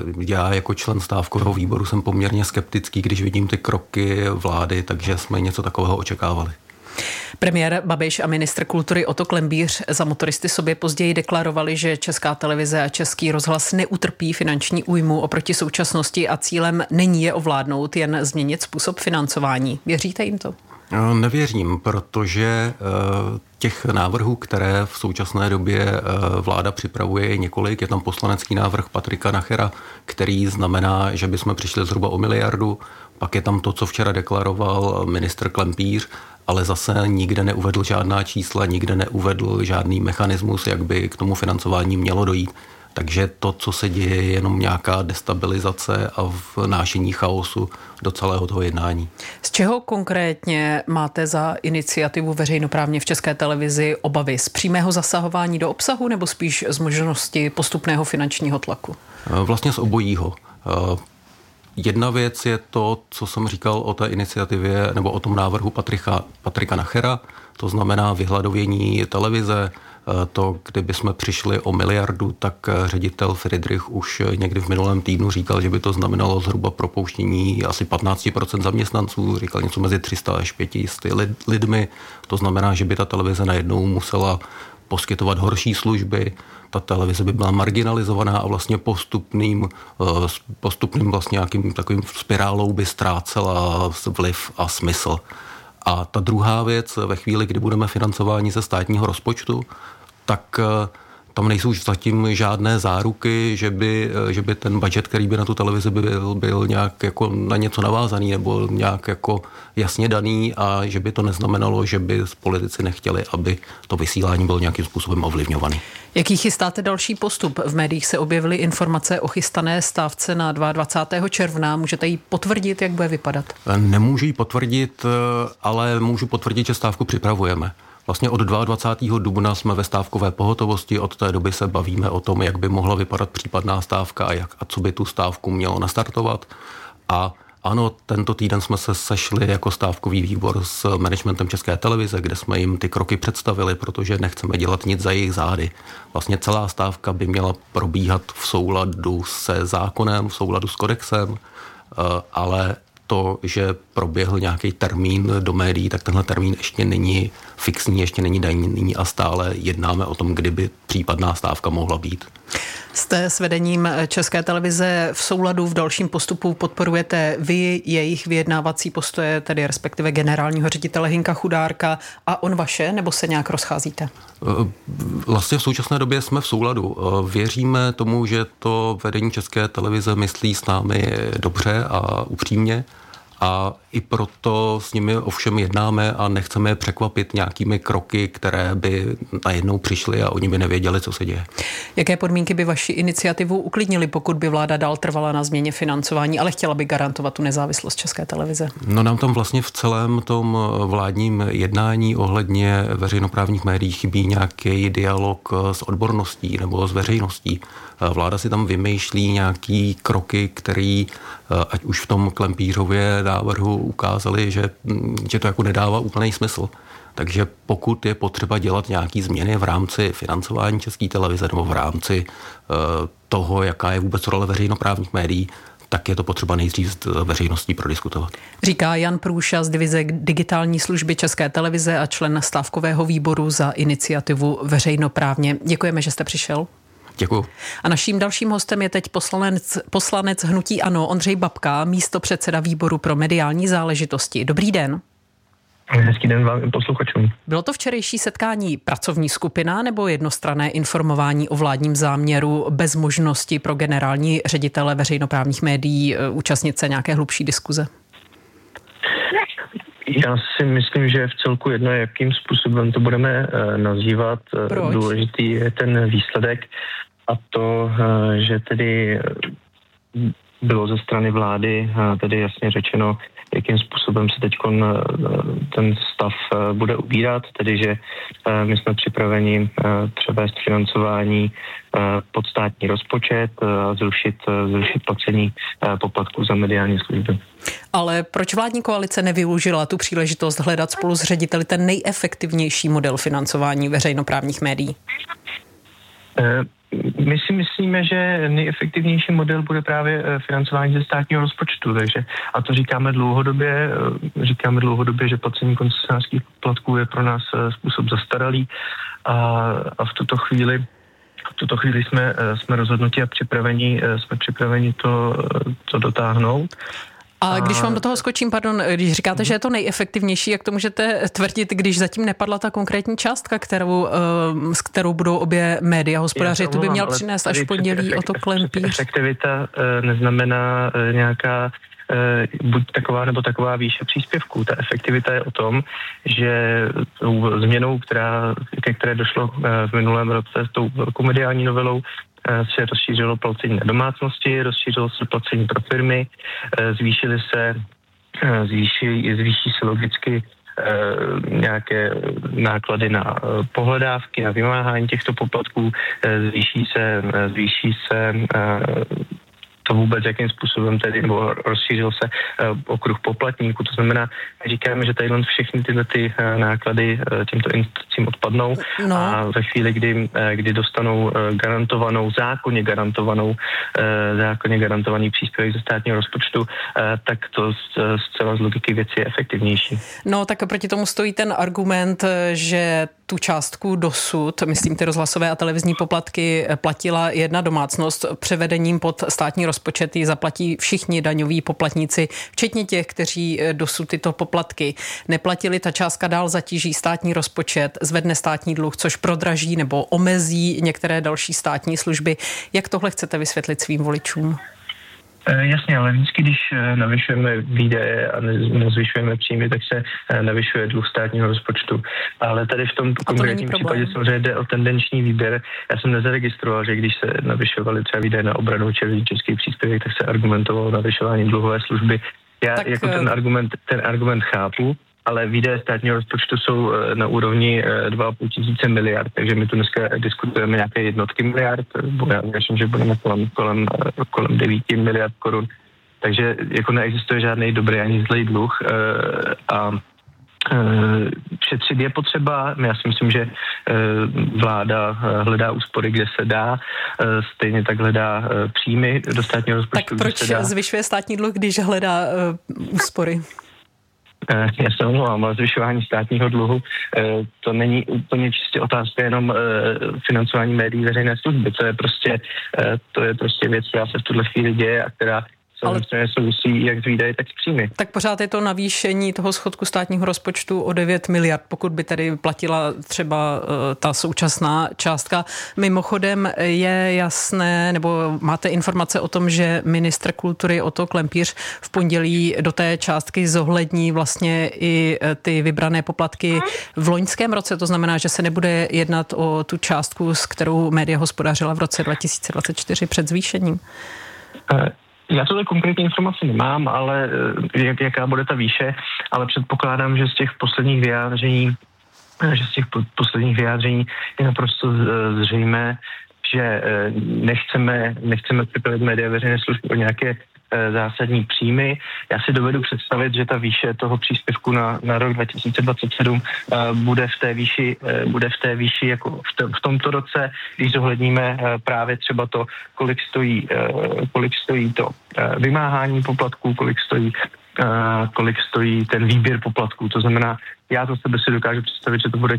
já jako člen stávkového výboru jsem poměrně skeptický, když vidím ty kroky vlády, takže jsme něco takového očekávali. Premiér Babiš a ministr kultury Otto Klembíř za Motoristy sobě později deklarovali, že Česká televize a Český rozhlas neutrpí finanční újmu oproti současnosti a cílem není je ovládnout, jen změnit způsob financování. Věříte jim to? Nevěřím, protože těch návrhů, které v současné době vláda připravuje, je několik. Je tam poslanecký návrh Patrika Nachera, který znamená, že bychom přišli zhruba o 1 miliardu. Pak je tam to, co včera deklaroval ministr Klempíř, ale zase nikde neuvedl žádná čísla, nikde neuvedl žádný mechanismus, jak by k tomu financování mělo dojít. Takže to, co se děje, je jenom nějaká destabilizace a vnášení chaosu do celého toho jednání. Z čeho konkrétně máte za iniciativu veřejnoprávně v České televizi obavy? Z přímého zasahování do obsahu nebo spíš z možnosti postupného finančního tlaku? Vlastně z obojího. Jedna věc je to, co jsem říkal o té iniciativě nebo o tom návrhu Patrika Nachera, to znamená vyhladovění televize. To, kdyby jsme přišli o 1 miliardu, tak ředitel Friedrich už někdy v minulém týdnu říkal, že by to znamenalo zhruba propouštění asi 15% zaměstnanců, říkal něco mezi 300 až 500 lidmi. To znamená, že by ta televize najednou musela poskytovat horší služby, ta televize by byla marginalizovaná a vlastně postupným vlastně nějakým takovým spirálou by ztrácela vliv a smysl. A ta druhá věc, ve chvíli, kdy budeme financováni ze státního rozpočtu, tak tam nejsou zatím žádné záruky, že by ten budget, který by na tu televizi byl nějak jako na něco navázaný nebo nějak jako jasně daný a že by to neznamenalo, že by politici nechtěli, aby to vysílání bylo nějakým způsobem ovlivňovaný. Jaký chystáte další postup? V médiích se objevily informace o chystané stávce na 22. června. Můžete ji potvrdit, jak bude vypadat? Nemůžu ji potvrdit, ale můžu potvrdit, že stávku připravujeme. Vlastně od 22. dubna jsme ve stávkové pohotovosti, od té doby se bavíme o tom, jak by mohla vypadat případná stávka a co by tu stávku mělo nastartovat. A ano, tento týden jsme se sešli jako stávkový výbor s managementem České televize, kde jsme jim ty kroky představili, protože nechceme dělat nic za jejich zády. Vlastně celá stávka by měla probíhat v souladu se zákonem, v souladu s kodexem, ale to, že proběhl nějaký termín do médií, tak tenhle termín ještě není fixní, ještě není daný a stále jednáme o tom, kdyby případná stávka mohla být. Jste s vedením České televize v souladu, v dalším postupu podporujete vy jejich vyjednávací postoje, tedy respektive generálního ředitele Hynka Chudárka a on vaše, nebo se nějak rozcházíte? Vlastně v současné době jsme v souladu. Věříme tomu, že to vedení České televize myslí s námi dobře a upřímně. A i proto s nimi ovšem jednáme a nechceme je překvapit nějakými kroky, které by najednou přišly a oni by nevěděli, co se děje. Jaké podmínky by vaši iniciativu uklidnily, pokud by vláda dál trvala na změně financování, ale chtěla by garantovat tu nezávislost České televize? No nám tam vlastně v celém tom vládním jednání ohledně veřejnoprávních médií chybí nějaký dialog s odborností nebo s veřejností. Vláda si tam vymýšlí nějaký kroky, který ať už v tom Klempířově návrhu ukázali, že to jako nedává úplný smysl. Takže pokud je potřeba dělat nějaký změny v rámci financování České televize nebo v rámci toho, jaká je vůbec role veřejnoprávních médií, tak je to potřeba nejdřív s veřejností prodiskutovat. Říká Jan Průša z divize digitální služby České televize a člen stávkového výboru za iniciativu Veřejnoprávně. Děkujeme, že jste přišel. Děkuju. A naším dalším hostem je teď poslanec hnutí ANO Ondřej Babka, místopředseda výboru pro mediální záležitosti. Dobrý den. Hezký den vám posluchačům. Bylo to včerejší setkání pracovní skupina nebo jednostranné informování o vládním záměru bez možnosti pro generální ředitele veřejnoprávních médií účastnit se nějaké hlubší diskuze? Já si myslím, že je v celku jedno, jakým způsobem to budeme nazývat. Proč? Důležitý je ten výsledek a to, že tedy bylo ze strany vlády tedy jasně řečeno, jakým způsobem se teď ten stav bude ubírat, tedy že my jsme připraveni převést financování pod státní rozpočet a zrušit placení poplatků za mediální služby. Ale proč vládní koalice nevyužila tu příležitost hledat spolu s řediteli ten nejefektivnější model financování veřejnoprávních médií? My si myslíme, že nejefektivnější model bude právě financování ze státního rozpočtu, takže a to říkáme dlouhodobě, že placení koncesionářských poplatků je pro nás způsob zastaralý a v tuto chvíli jsme rozhodnuti a připraveni to dotáhnout. A když vám do toho skočím, když říkáte, že je to nejefektivnější, jak to můžete tvrdit, když zatím nepadla ta konkrétní částka, s kterou budou obě média hospodařit, tu by měl přinést až v pondělí Otto Klempíř. Efektivita neznamená nějaká buď taková nebo taková výše příspěvků. Ta efektivita je o tom, že změnou, ke které došlo v minulém roce s tou velkou mediální novelou, se rozšířilo placení na domácnosti, rozšířilo se placení pro firmy, zvýší se logicky nějaké náklady na pohledávky, na vymáhání těchto poplatků, zvýší se to vůbec, jakým způsobem tedy, nebo rozšířil se okruh poplatníků. To znamená, říkáme, že tady všechny tyhle ty náklady tímto institucím odpadnou a ve chvíli, kdy dostanou zákonně garantovaný příspěvek ze státního rozpočtu, tak to zcela z logiky věci je efektivnější. No, tak proti tomu stojí ten argument, že tu částku dosud, myslím ty rozhlasové a televizní poplatky, platila jedna domácnost. Převedením pod státní rozpočet ji zaplatí všichni daňoví poplatníci, včetně těch, kteří dosud tyto poplatky neplatili. Ta částka dál zatíží státní rozpočet, zvedne státní dluh, což prodraží nebo omezí některé další státní služby. Jak tohle chcete vysvětlit svým voličům? Jasně, ale vždycky, když navyšujeme výdaje a nezvyšujeme příjmy, tak se navyšuje dluh státního rozpočtu. Ale tady v tom konkrétním případě samozřejmě jde o tendenční výběr. Já jsem nezaregistroval, že když se navyšovaly třeba výdaje na obranu či rodičovský příspěvek, tak se argumentovalo navyšování dluhové služby. Já tak jako ten argument chápu, ale výdaje státního rozpočtu jsou na úrovni 2,5 tisíce miliard, takže my tu dneska diskutujeme nějaké jednotky miliard, já věřím, že budeme kolem 9 miliard korun, takže jako neexistuje žádný dobrý ani zlej dluh a šetřit je potřeba. Já si myslím, že vláda hledá úspory, kde se dá, stejně tak hledá příjmy do státního rozpočtu. Tak proč zvyšuje státní dluh, když hledá úspory? Já se omlouvám, ale zvyšování státního dluhu, to není úplně čistě otázka jenom financování médií veřejné služby. To je prostě věc, která se v tuhle chvíli děje a která samozřejmě souvisí jak s výdaji, tak s příjmy. Tak pořád je to navýšení toho schodku státního rozpočtu o 9 miliard, pokud by tedy platila třeba ta současná částka. Mimochodem je jasné, nebo máte informace o tom, že ministr kultury Otto Klempíř v pondělí do té částky zohlední vlastně i ty vybrané poplatky v loňském roce. To znamená, že se nebude jednat o tu částku, s kterou média hospodařila v roce 2024 před zvýšením. Já tuhle konkrétní informaci nemám, ale jaká bude ta výše, ale předpokládám, že z těch posledních vyjádření je naprosto zřejmé, že nechceme připravit média veřejné služby o nějaké zásadní příjmy. Já si dovedu představit, že ta výše toho příspěvku na rok 2027 bude v té výši jako v tomto roce, když zohledníme právě třeba to, kolik stojí to vymáhání poplatků, kolik stojí ten výběr poplatků. To znamená, já to sebe si dokážu představit, že to bude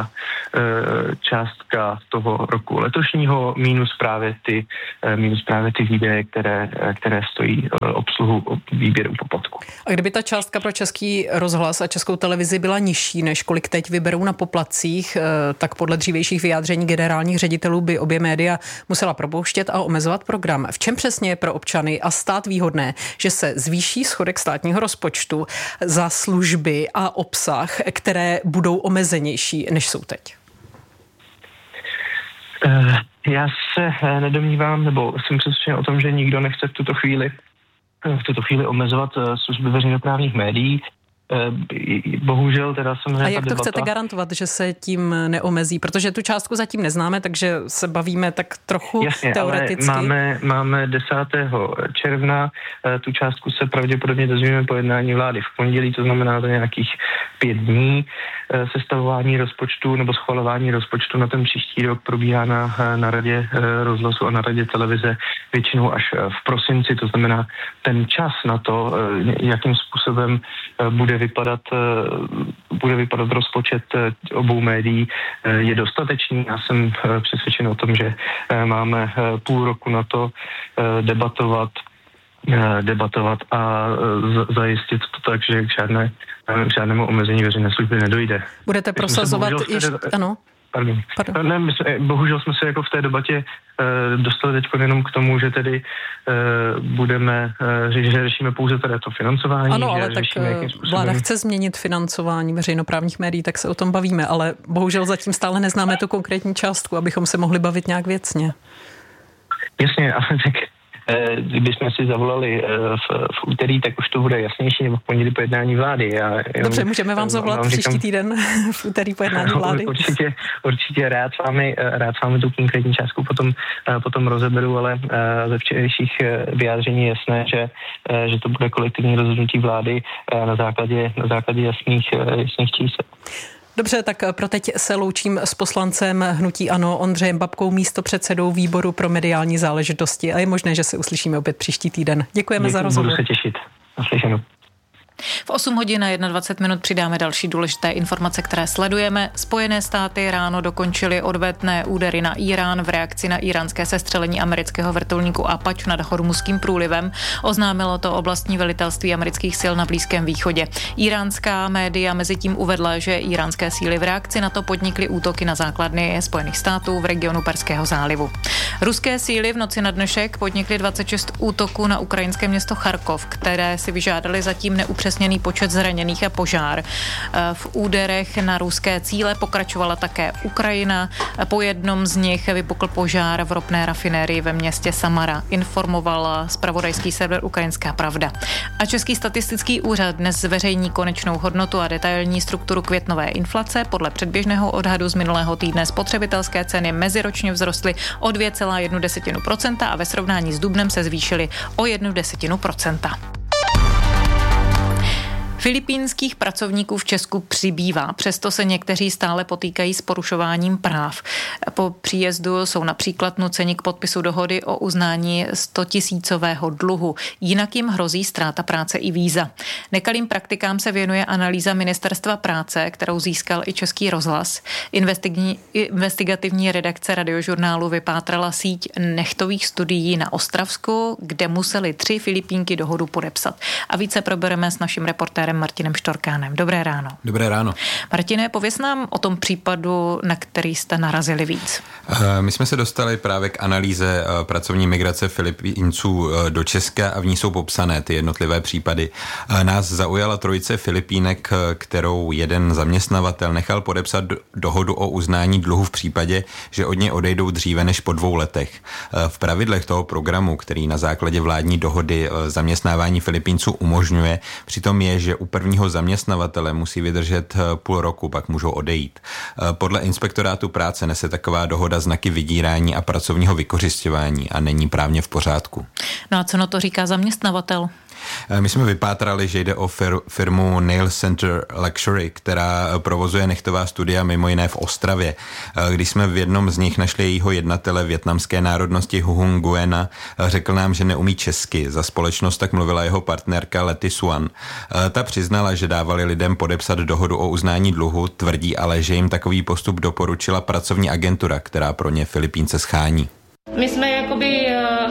částka toho roku letošního minus právě ty výdaje, které stojí obsluhu výběru poplatků. A kdyby ta částka pro Český rozhlas a Českou televizi byla nižší, než kolik teď vyberou na poplatcích, tak podle dřívějších vyjádření generálních ředitelů by obě média musela propouštět a omezovat program. V čem přesně je pro občany a stát výhodné, že se zvýší schodek státního rozpočtu za služby a obsah, které budou omezenější, než jsou teď? Já se nedomnívám, nebo jsem přesvědčen o tom, že nikdo nechce v tuto chvíli omezovat služby veřejnoprávních médií. Bohužel teda samozřejmě. A jak to chcete garantovat, že se tím neomezí? Protože tu částku zatím neznáme, takže se bavíme tak trochu teoreticky. Ale máme 10. června, tu částku se pravděpodobně dozvíme po jednání vlády v pondělí, to znamená to nějakých 5 dní. Sestavování rozpočtu nebo schvalování rozpočtu na ten příští rok probíhá na radě rozhlasu a na radě televize většinou až v prosinci, to znamená ten čas na to, jakým způsobem bude vypadat rozpočet obou médií, je dostatečný. Já jsem přesvědčen o tom, že máme půl roku na to debatovat a zajistit to tak, že k žádnému omezení veřejné služby nedojde. Budete prosazovat ano? Pardon. Ne, bohužel jsme se jako v té debatě dostali teď jenom k tomu, že tedy že řešíme pouze tady to financování. Ano, ale tak vláda chce změnit financování veřejnoprávních médií, tak se o tom bavíme, ale bohužel zatím stále neznáme tu konkrétní částku, abychom se mohli bavit nějak věcně. Jasně, ale tak kdybychom si zavolali v úterý, tak už to bude jasnější, nebo v pondělí po jednání vlády. Dobře, můžeme vám zavolat příští týden v úterý po jednání vlády? Určitě rád s vámi tu konkrétní částku potom rozeberu, ale ze včerejších vyjádření je jasné, že to bude kolektivní rozhodnutí vlády na základě jasných čísel. Dobře, tak pro teď se loučím s poslancem hnutí ANO Ondřejem Babkou, místopředsedou výboru pro mediální záležitosti a je možné, že se uslyšíme opět příští týden. Děkujeme za rozhovor. Budu se těšit. Naslyšenou. V 8 hodin a 21 minut přidáme další důležité informace, které sledujeme. Spojené státy ráno dokončily odvetné údery na Irán v reakci na iránské sestřelení amerického vrtulníku Apache nad Hormuzským průlivem. Oznámilo to oblastní velitelství amerických sil na Blízkém východě. Iránská média mezitím uvedla, že iránské síly v reakci na to podnikly útoky na základny Spojených států v regionu Perského zálivu. Ruské síly v noci na dnešek podnikly 26 útoků na ukrajinské město Charkov, které si vyžádaly zatím neupřesněný počet zraněných a požár. V úderech na ruské cíle pokračovala také Ukrajina. Po jednom z nich vypukl požár v ropné rafinérii ve městě Samara, informoval zpravodajský server Ukrajinská pravda. A Český statistický úřad dnes zveřejní konečnou hodnotu a detailní strukturu květnové inflace. Podle předběžného odhadu z minulého týdne spotřebitelské ceny meziročně vzrostly o 2,1% a ve srovnání s dubnem se zvýšily o 0,1%. Filipínských pracovníků v Česku přibývá, přesto se někteří stále potýkají s porušováním práv. Po příjezdu jsou například nuceni k podpisu dohody o uznání 100 000 dluhu. Jinak jim hrozí ztráta práce i víza. Nekalým praktikám se věnuje analýza Ministerstva práce, kterou získal i Český rozhlas. Investigativní redakce Radiožurnálu vypátrala síť nechtových studií na Ostravsku, kde museli 3 Filipínky dohodu podepsat. A více probereme s naším reportérem Martinem Štorkánem. Dobré ráno. Dobré ráno. Martine, pověz nám o tom případu, na který jste narazili víc. My jsme se dostali právě k analýze pracovní migrace Filipínců do Česka a v ní jsou popsané ty jednotlivé případy. Nás zaujala trojice Filipínek, kterou jeden zaměstnavatel nechal podepsat dohodu o uznání dluhu v případě, že od něj odejdou dříve než po 2 letech. V pravidlech toho programu, který na základě vládní dohody zaměstnávání Filipínců umožňuje, přitom je, že u prvního zaměstnavatele musí vydržet půl roku, pak můžou odejít. Podle inspektorátu práce nese taková dohoda znaky vydírání a pracovního vykořisťování a není právně v pořádku. No a co na to říká zaměstnavatel? My jsme vypátrali, že jde o firmu Nail Center Luxury, která provozuje nechtová studia mimo jiné v Ostravě. Když jsme v jednom z nich našli jejího jednatele vietnamské národnosti Huong Nguyen, řekl nám, že neumí česky. Za společnost tak mluvila jeho partnerka Letty Suan. Ta přiznala, že dávali lidem podepsat dohodu o uznání dluhu, tvrdí ale, že jim takový postup doporučila pracovní agentura, která pro ně Filipínce schání. My jsme jakoby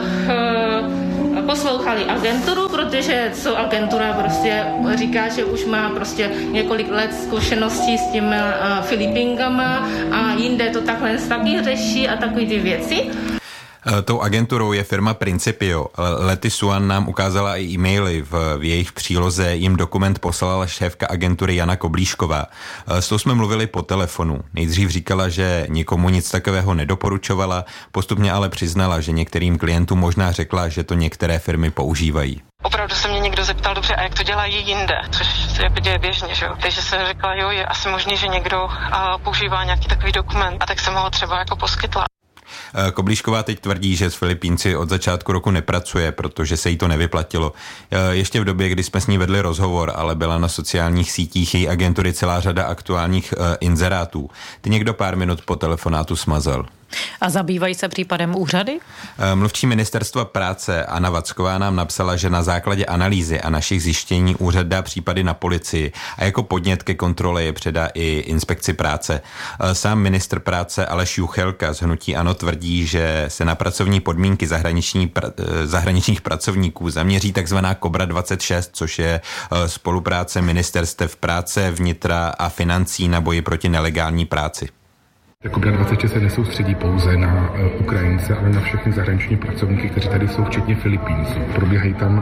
poslouchali agenturu, protože co agentura prostě říká, že už má prostě několik let zkušeností s těmi Filipínkama a jinde to takhle taky řeší a takové ty věci. Tou agenturou je firma Principio. Letty Suan nám ukázala i e-maily. V jejich příloze jim dokument poslala šéfka agentury Jana Koblíšková. S tou jsme mluvili po telefonu. Nejdřív říkala, že nikomu nic takového nedoporučovala, postupně ale přiznala, že některým klientům možná řekla, že to některé firmy používají. Opravdu se mě někdo zeptal, dobře, a jak to dělají jinde, což se jako děje běžně, že jo. Takže jsem řekla, jo, je asi možný, že někdo používá nějaký takový dokument a tak jsem ho třeba jako poskytla. Koblíšková teď tvrdí, že s Filipínci od začátku roku nepracuje, protože se jí to nevyplatilo. Ještě v době, kdy jsme s ní vedli rozhovor, ale byla na sociálních sítích její agentury celá řada aktuálních inzerátů. Ty někdo pár minut po telefonátu smazal. A zabývají se případem úřady? Mluvčí Ministerstva práce Anna Vacková nám napsala, že na základě analýzy a našich zjištění úřad dá případy na policii a jako podnět ke kontrole je předá i inspekci práce. Sám ministr práce Aleš Juchelka z hnutí ANO tvrdí, že se na pracovní podmínky zahraničních pracovníků zaměří takzvaná Kobra 26, což je spolupráce ministerstev práce, vnitra a financí na boji proti nelegální práci. Kobra 26 se nesoustředí pouze na Ukrajince, ale na všechny zahraniční pracovníky, kteří tady jsou, včetně Filipínců. Probíhají tam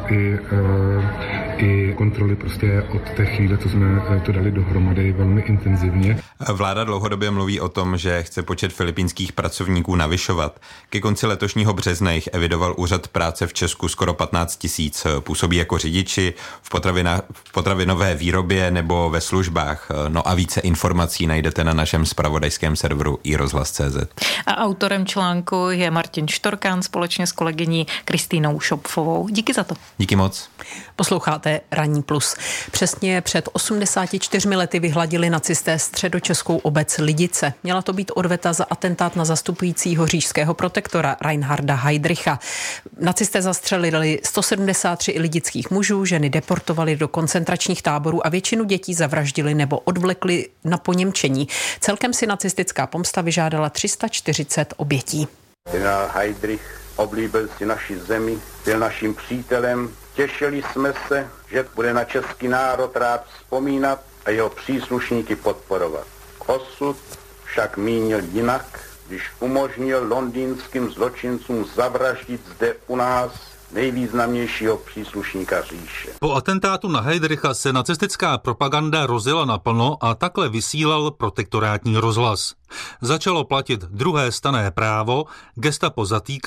i kontroly prostě od té chvíle, co jsme to dali dohromady, velmi intenzivně. Vláda dlouhodobě mluví o tom, že chce počet filipínských pracovníků navyšovat. Ke konci letošního března jich evidoval úřad práce v Česku skoro 15 000. Působí jako řidiči v potravinové výrobě nebo ve službách. No a více informací najdete na našem zpravodajském serveru iRozhlas.cz. A autorem článku je Martin Štorkán společně s kolegyní Kristýnou Šopfovou. Díky za to. Díky moc. Posloucháte Ranní plus. Přesně před 84 lety vyhladili nacisté středočeskou obec Lidice. Měla to být odveta za atentát na zastupujícího říšského protektora Reinharda Heydricha. Nacisté zastřelili 173 lidických mužů, ženy deportovali do koncentračních táborů a většinu dětí zavraždili nebo odvlekli na poněmčení. Celkem si nacistická pomsta vyžádala 340 obětí. Generál Heydrich oblíbil si naši zemi, byl naším přítelem. Těšili jsme se, že bude na český národ rád vzpomínat a jeho příslušníky podporovat. Osud však mínil jinak, když umožnil londýnským zločincům zavraždit zde u nás nejvýznamnějšího příslušníka říše. Po atentátu na Heydricha se nacistická propaganda rozjela naplno a takhle vysílal protektorátní rozhlas. Začalo platit druhé stanné právo, gestapo zatýkalo,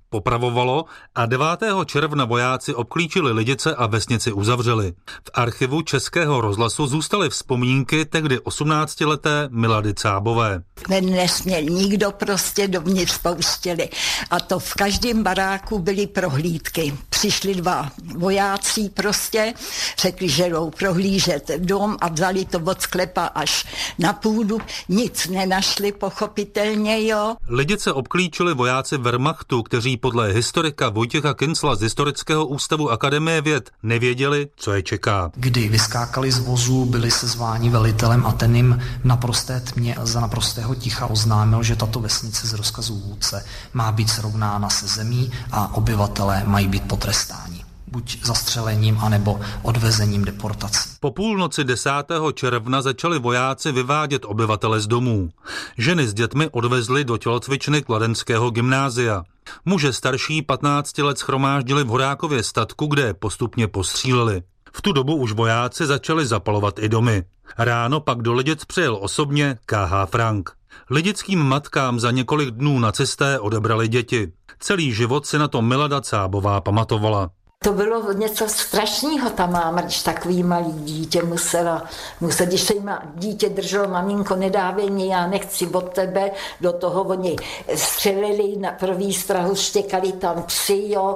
popravovalo a 9. června vojáci obklíčili Lidice a vesnici uzavřeli. V archivu Českého rozhlasu zůstaly vzpomínky tehdy 18leté Milady Cábové. Nesměl nikdo prostě dovnitř pouštěli. A to v každém baráku byly prohlídky. Přišli 2 vojáci prostě, řekli, že jdou prohlížet dom a vzali to od sklepa až na půdu. Nic nenašli, pochopitelně, jo. Lidice obklíčili vojáci Wehrmachtu, kteří podle historika Vojtěcha Kincla z Historického ústavu Akademie věd nevěděli, co je čeká. Kdy vyskákali z vozu, byli sezváni velitelem a ten jim v naprosté tmě za naprostého ticha oznámil, že tato vesnice z rozkazu vůdce má být srovnána se zemí a obyvatelé mají být potrestáni. Buď zastřelením, anebo odvezením deportací. Po půlnoci 10. června začali vojáci vyvádět obyvatele z domů. Ženy s dětmi odvezli do tělocvičny Kladenského gymnázia. Muže starší 15 let shromáždili v Horákově statku, kde postupně postříleli. V tu dobu už vojáci začali zapalovat i domy. Ráno pak do Lidic přijel osobně K.H. Frank. Lidickým matkám za několik dnů nacisté odebrali děti. Celý život si na to Milada Cábová pamatovala. To bylo něco strašného, ta máma, když takový malý dítě musela, když se jim dítě drželo, maminko, nedávej mě, já nechci od tebe, do toho oni střelili na první strahu, štěkali tam psy, jo.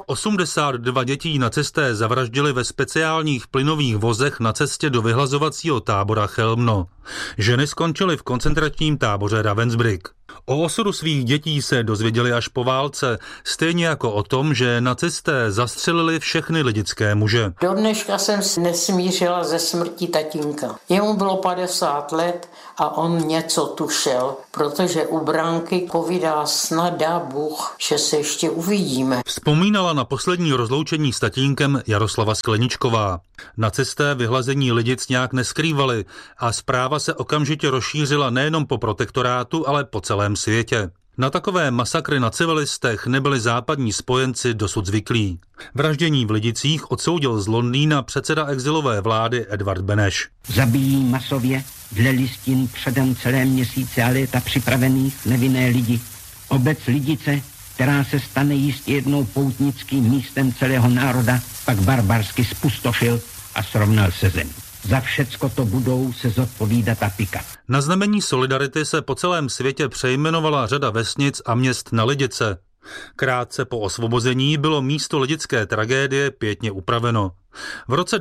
82 dětí nacisté zavraždili ve speciálních plynových vozech na cestě do vyhlazovacího tábora Chelmno. Ženy skončily v koncentračním táboře Ravensbrück. O osudu svých dětí se dozvěděli až po válce, stejně jako o tom, že nacisté zastřelili všechny lidické muže. Do dneška jsem se nesmířila ze smrti tatínka. Jemu bylo 50 let a on něco tušel, protože u bránky povídá, snad dá Bůh, že se ještě uvidíme. Vzpomínala na poslední rozloučení s tatínkem Jaroslava Skleničková. Nacisté vyhlazení Lidic nějak neskrývali a zpráva se okamžitě rozšířila nejenom po protektorátu, ale po celém světě. Na takové masakry na civilistech nebyli západní spojenci dosud zvyklí. Vraždění v Lidicích odsoudil z Londýna předseda exilové vlády Edvard Beneš. Zabijí masově dle listin předem celé měsíce a léta připravených nevinné lidi. Obec Lidice, která se stane jistě jednou poutnickým místem celého národa, pak barbarsky spustošil a srovnal se zemí. Za všecko to budou se zodpovídat a pikat. Na znamení solidarity se po celém světě přejmenovala řada vesnic a měst na Lidice. Krátce po osvobození bylo místo lidické tragédie pěkně upraveno. V roce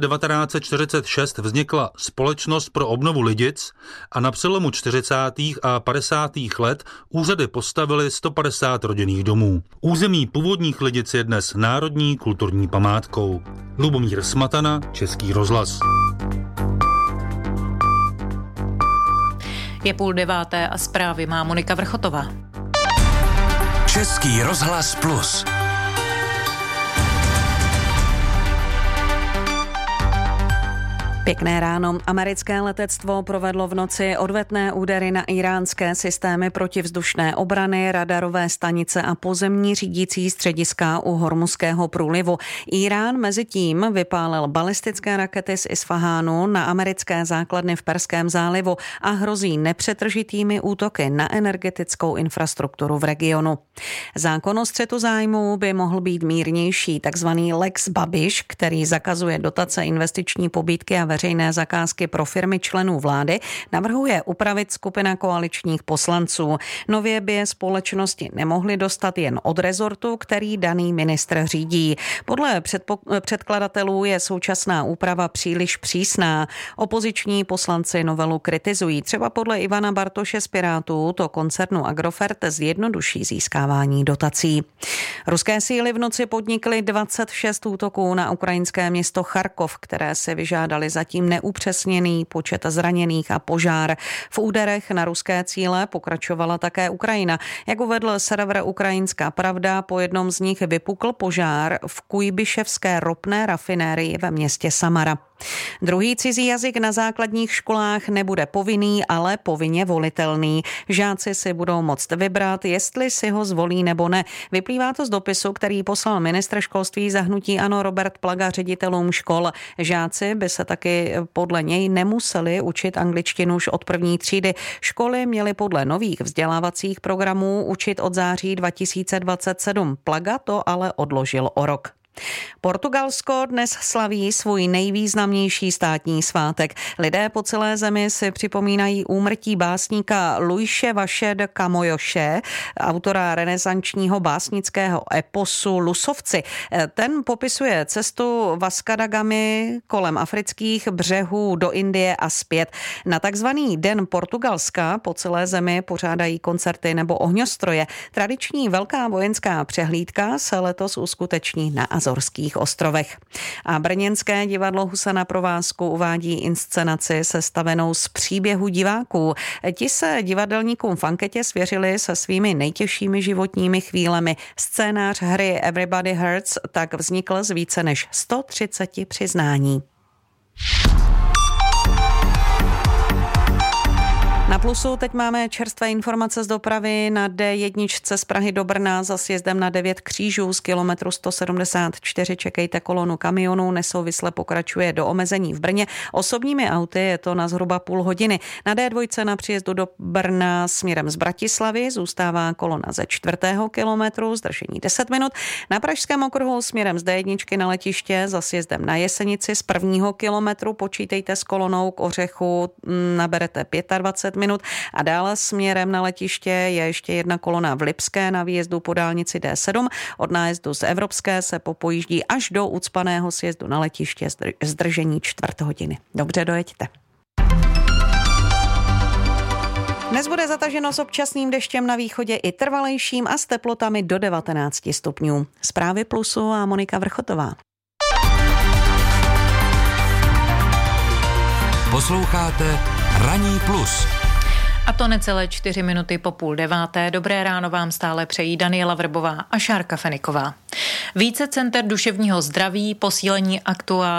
1946 vznikla Společnost pro obnovu Lidic a na přelomu 40. a 50. let úřady postavily 150 rodinných domů. Území původních Lidic je dnes národní kulturní památkou. Lubomír Smatana, Český rozhlas. Je 8:30 a zprávy má Monika Vrchotová. Český rozhlas Plus. Pěkné ráno. Americké letectvo provedlo v noci odvetné údery na iránské systémy protivzdušné obrany, radarové stanice a pozemní řídící střediska u Hormuzského průlivu. Irán mezitím vypálil balistické rakety z Isfahánu na americké základny v Perském zálivu a hrozí nepřetržitými útoky na energetickou infrastrukturu v regionu. Zákon o střetu zájmů by mohl být mírnější, takzvaný Lex Babiš, který zakazuje dotace, investiční pobídky a veřejné zakázky pro firmy členů vlády, navrhuje upravit skupina koaličních poslanců. Nově by je společnosti nemohly dostat jen od rezortu, který daný ministr řídí. Podle předkladatelů je současná úprava příliš přísná. Opoziční poslanci novelu kritizují. Třeba podle Ivana Bartoše z Pirátů to koncernu Agrofert zjednoduší získávání dotací. Ruské síly v noci podnikly 26 útoků na ukrajinské město Charkov, které se vyžádaly zatím neupřesněný počet zraněných a požár. V úderech na ruské cíle pokračovala také Ukrajina. Jak uvedl server Ukrajinská pravda, po jednom z nich vypukl požár v Kujbiševské ropné rafinérii ve městě Samara. Druhý cizí jazyk na základních školách nebude povinný, ale povinně volitelný. Žáci si budou moct vybrat, jestli si ho zvolí nebo ne. Vyplývá to z dopisu, který poslal ministr školství za hnutí ANO Robert Plaga ředitelům škol. Žáci by se taky podle něj nemuseli učit angličtinu už od první třídy. Školy měly podle nových vzdělávacích programů učit od září 2027. Plaga to ale odložil o rok. Portugalsko dnes slaví svůj nejvýznamnější státní svátek. Lidé po celé zemi si připomínají úmrtí básníka Luise Vaz de Camõese, autora renesančního básnického eposu Lusovci. Ten popisuje cestu Vasca da Gamy kolem afrických břehů do Indie a zpět. Na takzvaný Den Portugalska po celé zemi pořádají koncerty nebo ohňostroje. Tradiční velká vojenská přehlídka se letos uskuteční na Azorských ostrovech. A brněnské divadlo Husa na provázku uvádí inscenaci sestavenou z příběhu diváků. Ti se divadelníkům v anketě svěřili se svými nejtěžšími životními chvílemi. Scénář hry Everybody Hurts tak vznikl z více než 130 přiznání. Na Plusu teď máme čerstvé informace z dopravy na D1 z Prahy do Brna za sjezdem na 9 křížů z kilometru 174. Čekejte kolonu kamionů, nesouvisle pokračuje do omezení v Brně. Osobními auty je to na zhruba půl hodiny. Na D2 na příjezdu do Brna směrem z Bratislavy zůstává kolona ze 4. kilometru, zdržení 10 minut. Na Pražském okruhu směrem z D1 na letiště za sjezdem na Jesenici z 1. kilometru počítejte s kolonou k Ořechu, naberete 25 minut a dále směrem na letiště je ještě jedna kolona v Lipské na výjezdu po dálnici D7. Od nájezdu z Evropské se popojíždí až do ucpaného sjezdu na letiště zdržení 4 hodiny. Dobře, dojeďte. Dnes bude zataženo s občasným deštěm na východě i trvalejším a s teplotami do 19 stupňů. Zprávy Plusu a Monika Vrchotová. Posloucháte Ranní plus. A to necelé 4 minuty po 8:30. Dobré ráno vám stále přejí Daniela Vrbová a Šárka Feniková. Více center duševního zdraví, posílení